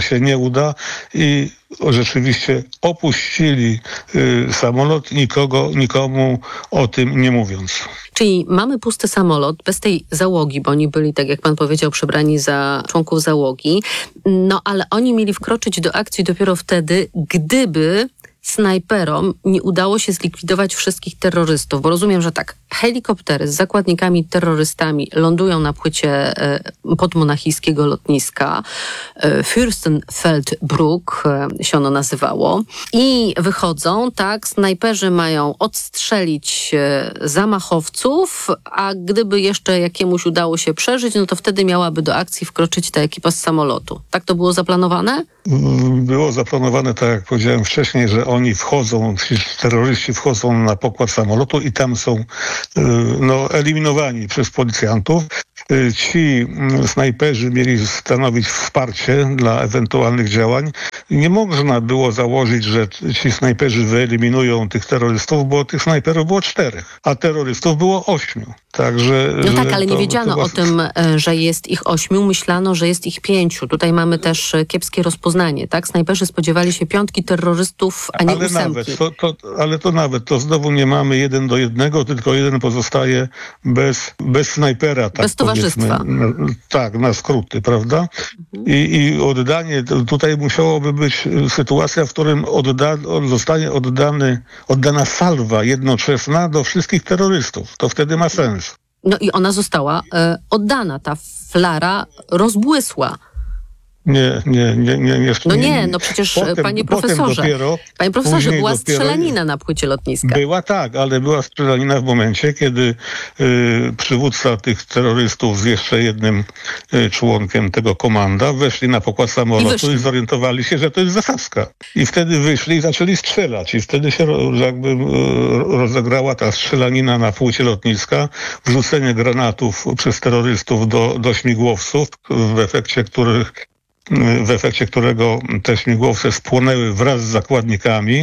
się nie uda i rzeczywiście opuścili y, samolot, nikogo, nikomu o tym nie mówiąc. Czyli mamy pusty samolot bez tej załogi, bo oni byli, tak jak pan powiedział, przebrani za członków załogi, no ale oni mieli wkroczyć do akcji dopiero wtedy, gdyby snajperom nie udało się zlikwidować wszystkich terrorystów, bo rozumiem, że tak, helikoptery z zakładnikami terrorystami lądują na płycie podmonachijskiego lotniska Fürstenfeldbruck się ono nazywało i wychodzą, tak, snajperzy mają odstrzelić zamachowców, a gdyby jeszcze jakiemuś udało się przeżyć, no to wtedy miałaby do akcji wkroczyć ta ekipa z samolotu. Tak to było zaplanowane? Było zaplanowane, tak jak powiedziałem wcześniej, że oni wchodzą, ci terroryści wchodzą na pokład samolotu i tam są no, eliminowani przez policjantów. Ci snajperzy mieli stanowić wsparcie dla ewentualnych działań. Nie można było założyć, że ci snajperzy wyeliminują tych terrorystów, bo tych snajperów było czterech, a terrorystów było ośmiu. Także, no tak, ale to, nie wiedziano to... o tym, że jest ich ośmiu, myślano, że jest ich pięciu. Tutaj mamy też kiepskie rozpoznanie, tak? Snajperzy spodziewali się piątki terrorystów, a nie ale ósemki. Nawet, to, to, ale to nawet, to znowu nie mamy jeden do jednego, tylko jeden pozostaje bez, bez snajpera. Tak bez towarzystwa. Na, tak, na skróty, prawda? Mhm. I, I oddanie, tutaj musiałoby być sytuacja, w którym odda, zostanie oddany, oddana salwa jednoczesna do wszystkich terrorystów. To wtedy ma sens. No i ona została e, oddana, ta flara rozbłysła. Nie, nie, nie, nie. nie no nie, no przecież potem, panie profesorze, dopiero, panie profesorze, była dopiero, strzelanina na płycie lotniska. Była tak, ale była strzelanina w momencie, kiedy y, przywódca tych terrorystów z jeszcze jednym y, członkiem tego komanda weszli na pokład samolotu i, i zorientowali się, że to jest zasadzka. I wtedy wyszli i zaczęli strzelać. I wtedy się jakby y, rozegrała ta strzelanina na płycie lotniska, wrzucenie granatów przez terrorystów do, do śmigłowców, w efekcie których w efekcie którego te śmigłowce spłonęły wraz z zakładnikami.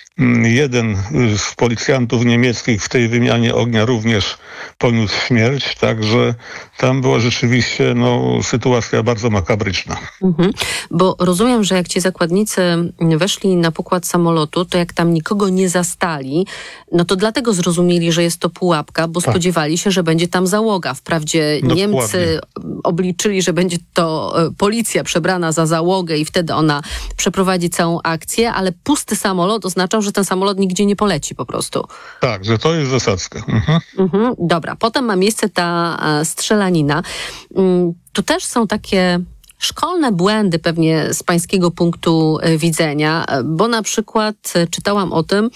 Jeden z policjantów niemieckich w tej wymianie ognia również poniósł śmierć, także tam była rzeczywiście no, sytuacja bardzo makabryczna. Mhm. Bo rozumiem, że jak ci zakładnicy weszli na pokład samolotu, to jak tam nikogo nie zastali, no to dlatego zrozumieli, że jest to pułapka, bo tak. spodziewali się, że będzie tam załoga. Wprawdzie Dokładnie. Niemcy obliczyli, że będzie to policja przebrana za załogę i wtedy ona przeprowadzi całą akcję, ale pusty samolot oznaczał, że ten samolot nigdzie nie poleci po prostu. Tak, że to jest zasadzka. Mhm. Mhm, dobra, potem ma miejsce ta e, strzelanina. Mm, tu też są takie szkolne błędy pewnie z pańskiego punktu e, widzenia, bo na przykład e, czytałam o tym,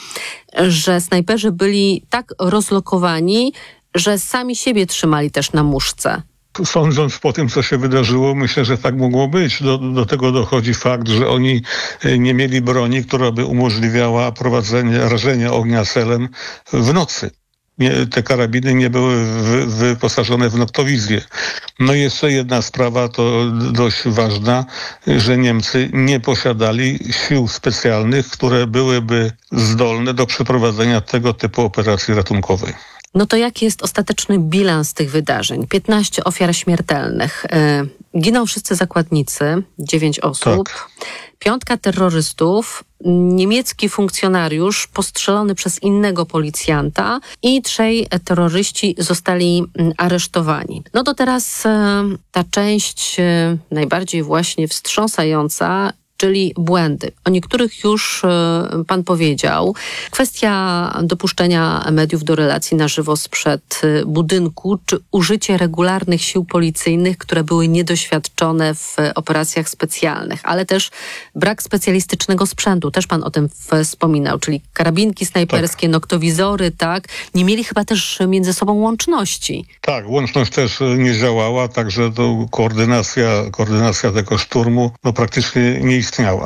że snajperzy byli tak rozlokowani, że sami siebie trzymali też na muszce. Sądząc po tym, co się wydarzyło, myślę, że tak mogło być. Do, do tego dochodzi fakt, że oni nie mieli broni, która by umożliwiała prowadzenie, rażenia ognia celem w nocy. Nie, te karabiny nie były wy, wyposażone w noktowizję. No i jeszcze jedna sprawa, to dość ważna, że Niemcy nie posiadali sił specjalnych, które byłyby zdolne do przeprowadzenia tego typu operacji ratunkowej. No to jaki jest ostateczny bilans tych wydarzeń? piętnaście ofiar śmiertelnych. Yy, giną wszyscy zakładnicy, dziewięć osób. Tak. Piątka terrorystów, niemiecki funkcjonariusz postrzelony przez innego policjanta i trzej terroryści zostali aresztowani. No to teraz yy, ta część yy, najbardziej właśnie wstrząsająca, czyli błędy. O niektórych już y, pan powiedział. Kwestia dopuszczenia mediów do relacji na żywo sprzed y, budynku, czy użycie regularnych sił policyjnych, które były niedoświadczone w y, operacjach specjalnych, ale też brak specjalistycznego sprzętu. Też pan o tym wspominał, czyli karabinki snajperskie, tak. noktowizory, tak. Nie mieli chyba też między sobą łączności. Tak, łączność też nie działała, także to koordynacja, koordynacja tego szturmu no praktycznie nie istniała.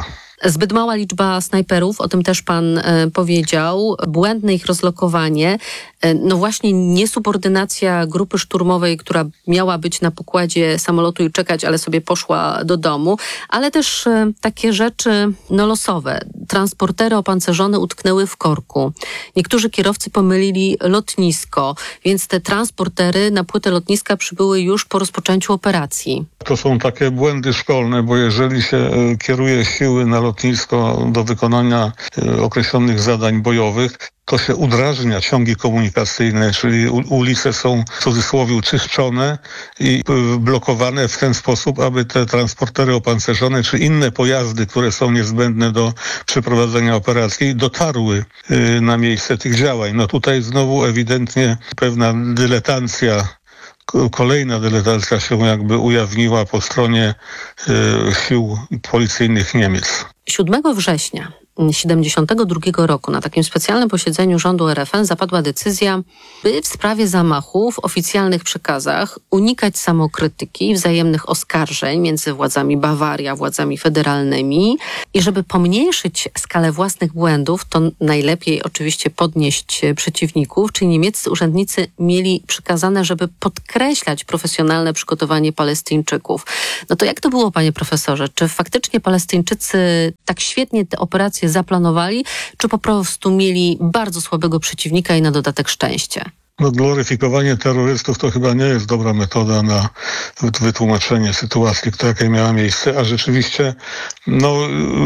Zbyt mała liczba snajperów, o tym też pan e, powiedział, błędne ich rozlokowanie, e, no właśnie niesubordynacja grupy szturmowej, która miała być na pokładzie samolotu i czekać, ale sobie poszła do domu, ale też e, takie rzeczy no losowe. Transportery opancerzone utknęły w korku. Niektórzy kierowcy pomylili lotnisko, więc te transportery na płytę lotniska przybyły już po rozpoczęciu operacji. To są takie błędy szkolne, bo jeżeli się e, kieruje siły na lotnisko do wykonania e, określonych zadań bojowych, to się udrażnia ciągi komunikacyjne, czyli u, ulice są w cudzysłowie czyszczone i y, blokowane w ten sposób, aby te transportery opancerzone czy inne pojazdy, które są niezbędne do przeprowadzenia operacji, dotarły y, na miejsce tych działań. No tutaj znowu ewidentnie pewna dyletancja, kolejna dyletancja się jakby ujawniła po stronie y, sił policyjnych Niemiec. siódmego września tysiąc dziewięćset siedemdziesiątego drugiego roku na takim specjalnym posiedzeniu rządu R F N zapadła decyzja, by w sprawie zamachu w oficjalnych przekazach unikać samokrytyki i wzajemnych oskarżeń między władzami Bawarii a władzami federalnymi i żeby pomniejszyć skalę własnych błędów, to najlepiej oczywiście podnieść przeciwników, czyli niemieccy urzędnicy mieli przykazane, żeby podkreślać profesjonalne przygotowanie Palestyńczyków. No to jak to było, panie profesorze? Czy faktycznie Palestyńczycy tak świetnie te operacje zaplanowali, czy po prostu mieli bardzo słabego przeciwnika i na dodatek szczęście? No, gloryfikowanie terrorystów to chyba nie jest dobra metoda na wytłumaczenie sytuacji, która jakiej miała miejsce, a rzeczywiście, no,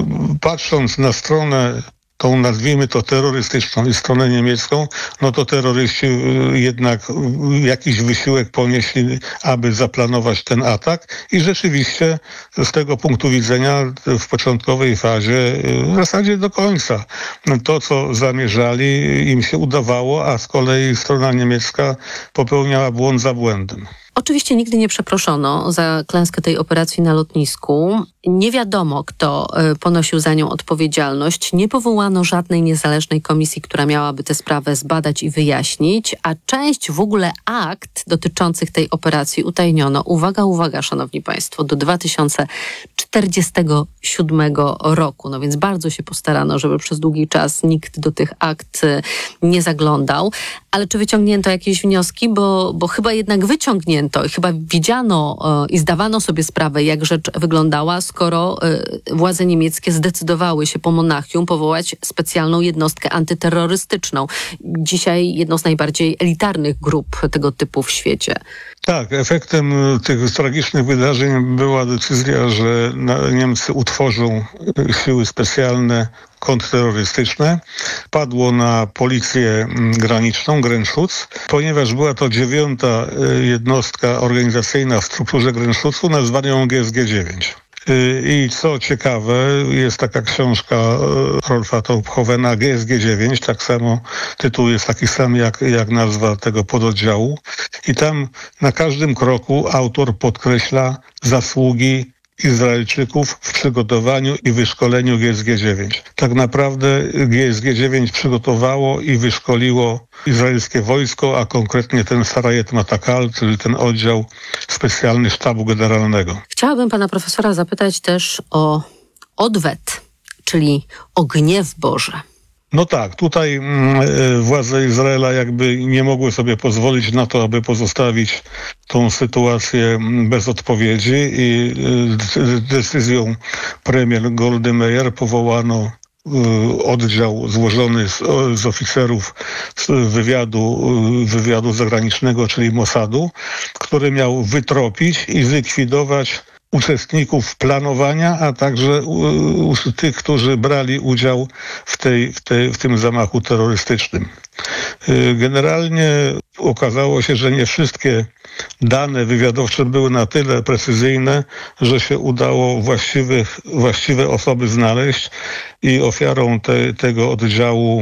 patrząc na stronę tą, nazwijmy to, terrorystyczną i stronę niemiecką, no to terroryści jednak jakiś wysiłek ponieśli, aby zaplanować ten atak i rzeczywiście z tego punktu widzenia w początkowej fazie, w zasadzie do końca, to co zamierzali im się udawało, a z kolei strona niemiecka popełniała błąd za błędem. Oczywiście nigdy nie przeproszono za klęskę tej operacji na lotnisku. Nie wiadomo, kto ponosił za nią odpowiedzialność. Nie powołano żadnej niezależnej komisji, która miałaby tę sprawę zbadać i wyjaśnić, a część w ogóle akt dotyczących tej operacji utajniono. Uwaga, uwaga, szanowni państwo, do dwa tysiące czterdziestego siódmego roku. No więc bardzo się postarano, żeby przez długi czas nikt do tych akt nie zaglądał. Ale czy wyciągnięto jakieś wnioski? Bo, bo chyba jednak wyciągnięto i chyba widziano y, i zdawano sobie sprawę, jak rzecz wyglądała, skoro y, władze niemieckie zdecydowały się po Monachium powołać specjalną jednostkę antyterrorystyczną. Dzisiaj jedną z najbardziej elitarnych grup tego typu w świecie. Tak, efektem tych tragicznych wydarzeń była decyzja, że Niemcy utworzą siły specjalne kontrterrorystyczne. Padło na policję graniczną, Grenzschutz, ponieważ była to dziewiąta jednostka organizacyjna w strukturze Grenzschutzu, nazwano ją G S G dziewięć. I co ciekawe, jest taka książka Rolfa Tauchowena, G S G dziewięć, tak samo tytuł jest taki sam jak, jak nazwa tego pododdziału. I tam na każdym kroku autor podkreśla zasługi Izraelczyków w przygotowaniu i wyszkoleniu G S G dziewięć. Tak naprawdę G S G dziewięć przygotowało i wyszkoliło izraelskie wojsko, a konkretnie ten Sarajet Matakal, czyli ten oddział specjalny sztabu generalnego. Chciałabym pana profesora zapytać też o odwet, czyli o gniew Boży. No tak, tutaj y, władze Izraela jakby nie mogły sobie pozwolić na to, aby pozostawić tą sytuację bez odpowiedzi i y, decyzją premier Goldy Meir powołano y, oddział złożony z, z oficerów z wywiadu, y, wywiadu zagranicznego, czyli Mossadu, który miał wytropić i zlikwidować uczestników planowania, a także u, u, tych, którzy brali udział w, tej, w, tej, w tym zamachu terrorystycznym. Generalnie okazało się, że nie wszystkie dane wywiadowcze były na tyle precyzyjne, że się udało właściwych, właściwe osoby znaleźć i ofiarą te, tego oddziału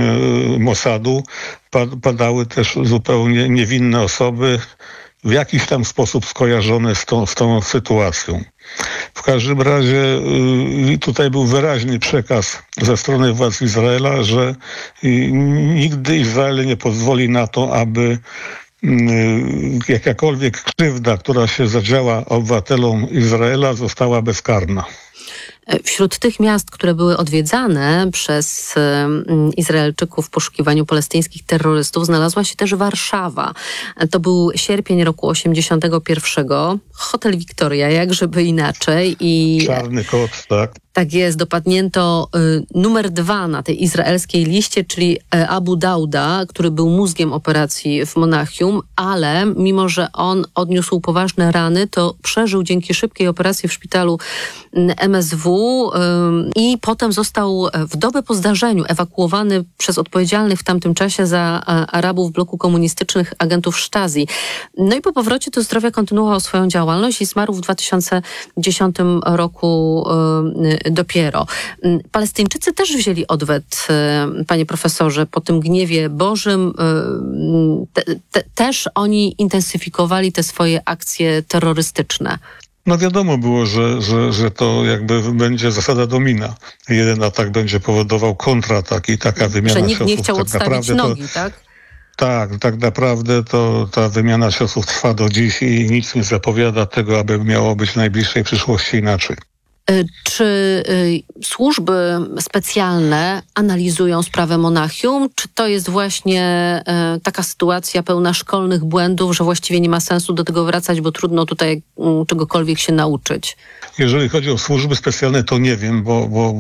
y, Mossadu padały też zupełnie niewinne osoby, w jakiś tam sposób skojarzone z tą, z tą sytuacją. W każdym razie y, tutaj był wyraźny przekaz ze strony władz Izraela, że y, nigdy Izrael nie pozwoli na to, aby y, jakakolwiek krzywda, która się zadziała obywatelom Izraela, została bezkarna. Wśród tych miast, które były odwiedzane przez Izraelczyków w poszukiwaniu palestyńskich terrorystów, znalazła się też Warszawa. To był sierpień roku osiemdziesiątego pierwszego. Hotel Victoria, jak żeby inaczej. I Czarny kot, tak. Tak jest, dopadnięto y, numer dwa na tej izraelskiej liście, czyli y, Abu Dauda, który był mózgiem operacji w Monachium, ale mimo, że on odniósł poważne rany, to przeżył dzięki szybkiej operacji w szpitalu y, M S W y, i potem został w dobę po zdarzeniu ewakuowany przez odpowiedzialnych w tamtym czasie za y, Arabów bloku komunistycznych agentów Stasi. No i po powrocie do zdrowia kontynuował swoją działalność i zmarł w dwa tysiące dziesiątym roku y, dopiero. Palestyńczycy też wzięli odwet, panie profesorze, po tym gniewie Bożym. Te, te, też oni intensyfikowali te swoje akcje terrorystyczne. No wiadomo było, że, że, że to jakby będzie zasada domina. Jeden atak będzie powodował kontratak i taka wymiana ciosów. Że nikt ciosów, nie chciał tak odstawić nogi, to, tak? Tak, tak naprawdę to ta wymiana ciosów trwa do dziś i nic nie zapowiada tego, aby miało być w najbliższej przyszłości inaczej. Czy y, służby specjalne analizują sprawę Monachium? Czy to jest właśnie y, taka sytuacja pełna szkolnych błędów, że właściwie nie ma sensu do tego wracać, bo trudno tutaj y, czegokolwiek się nauczyć? Jeżeli chodzi o służby specjalne, to nie wiem, bo, bo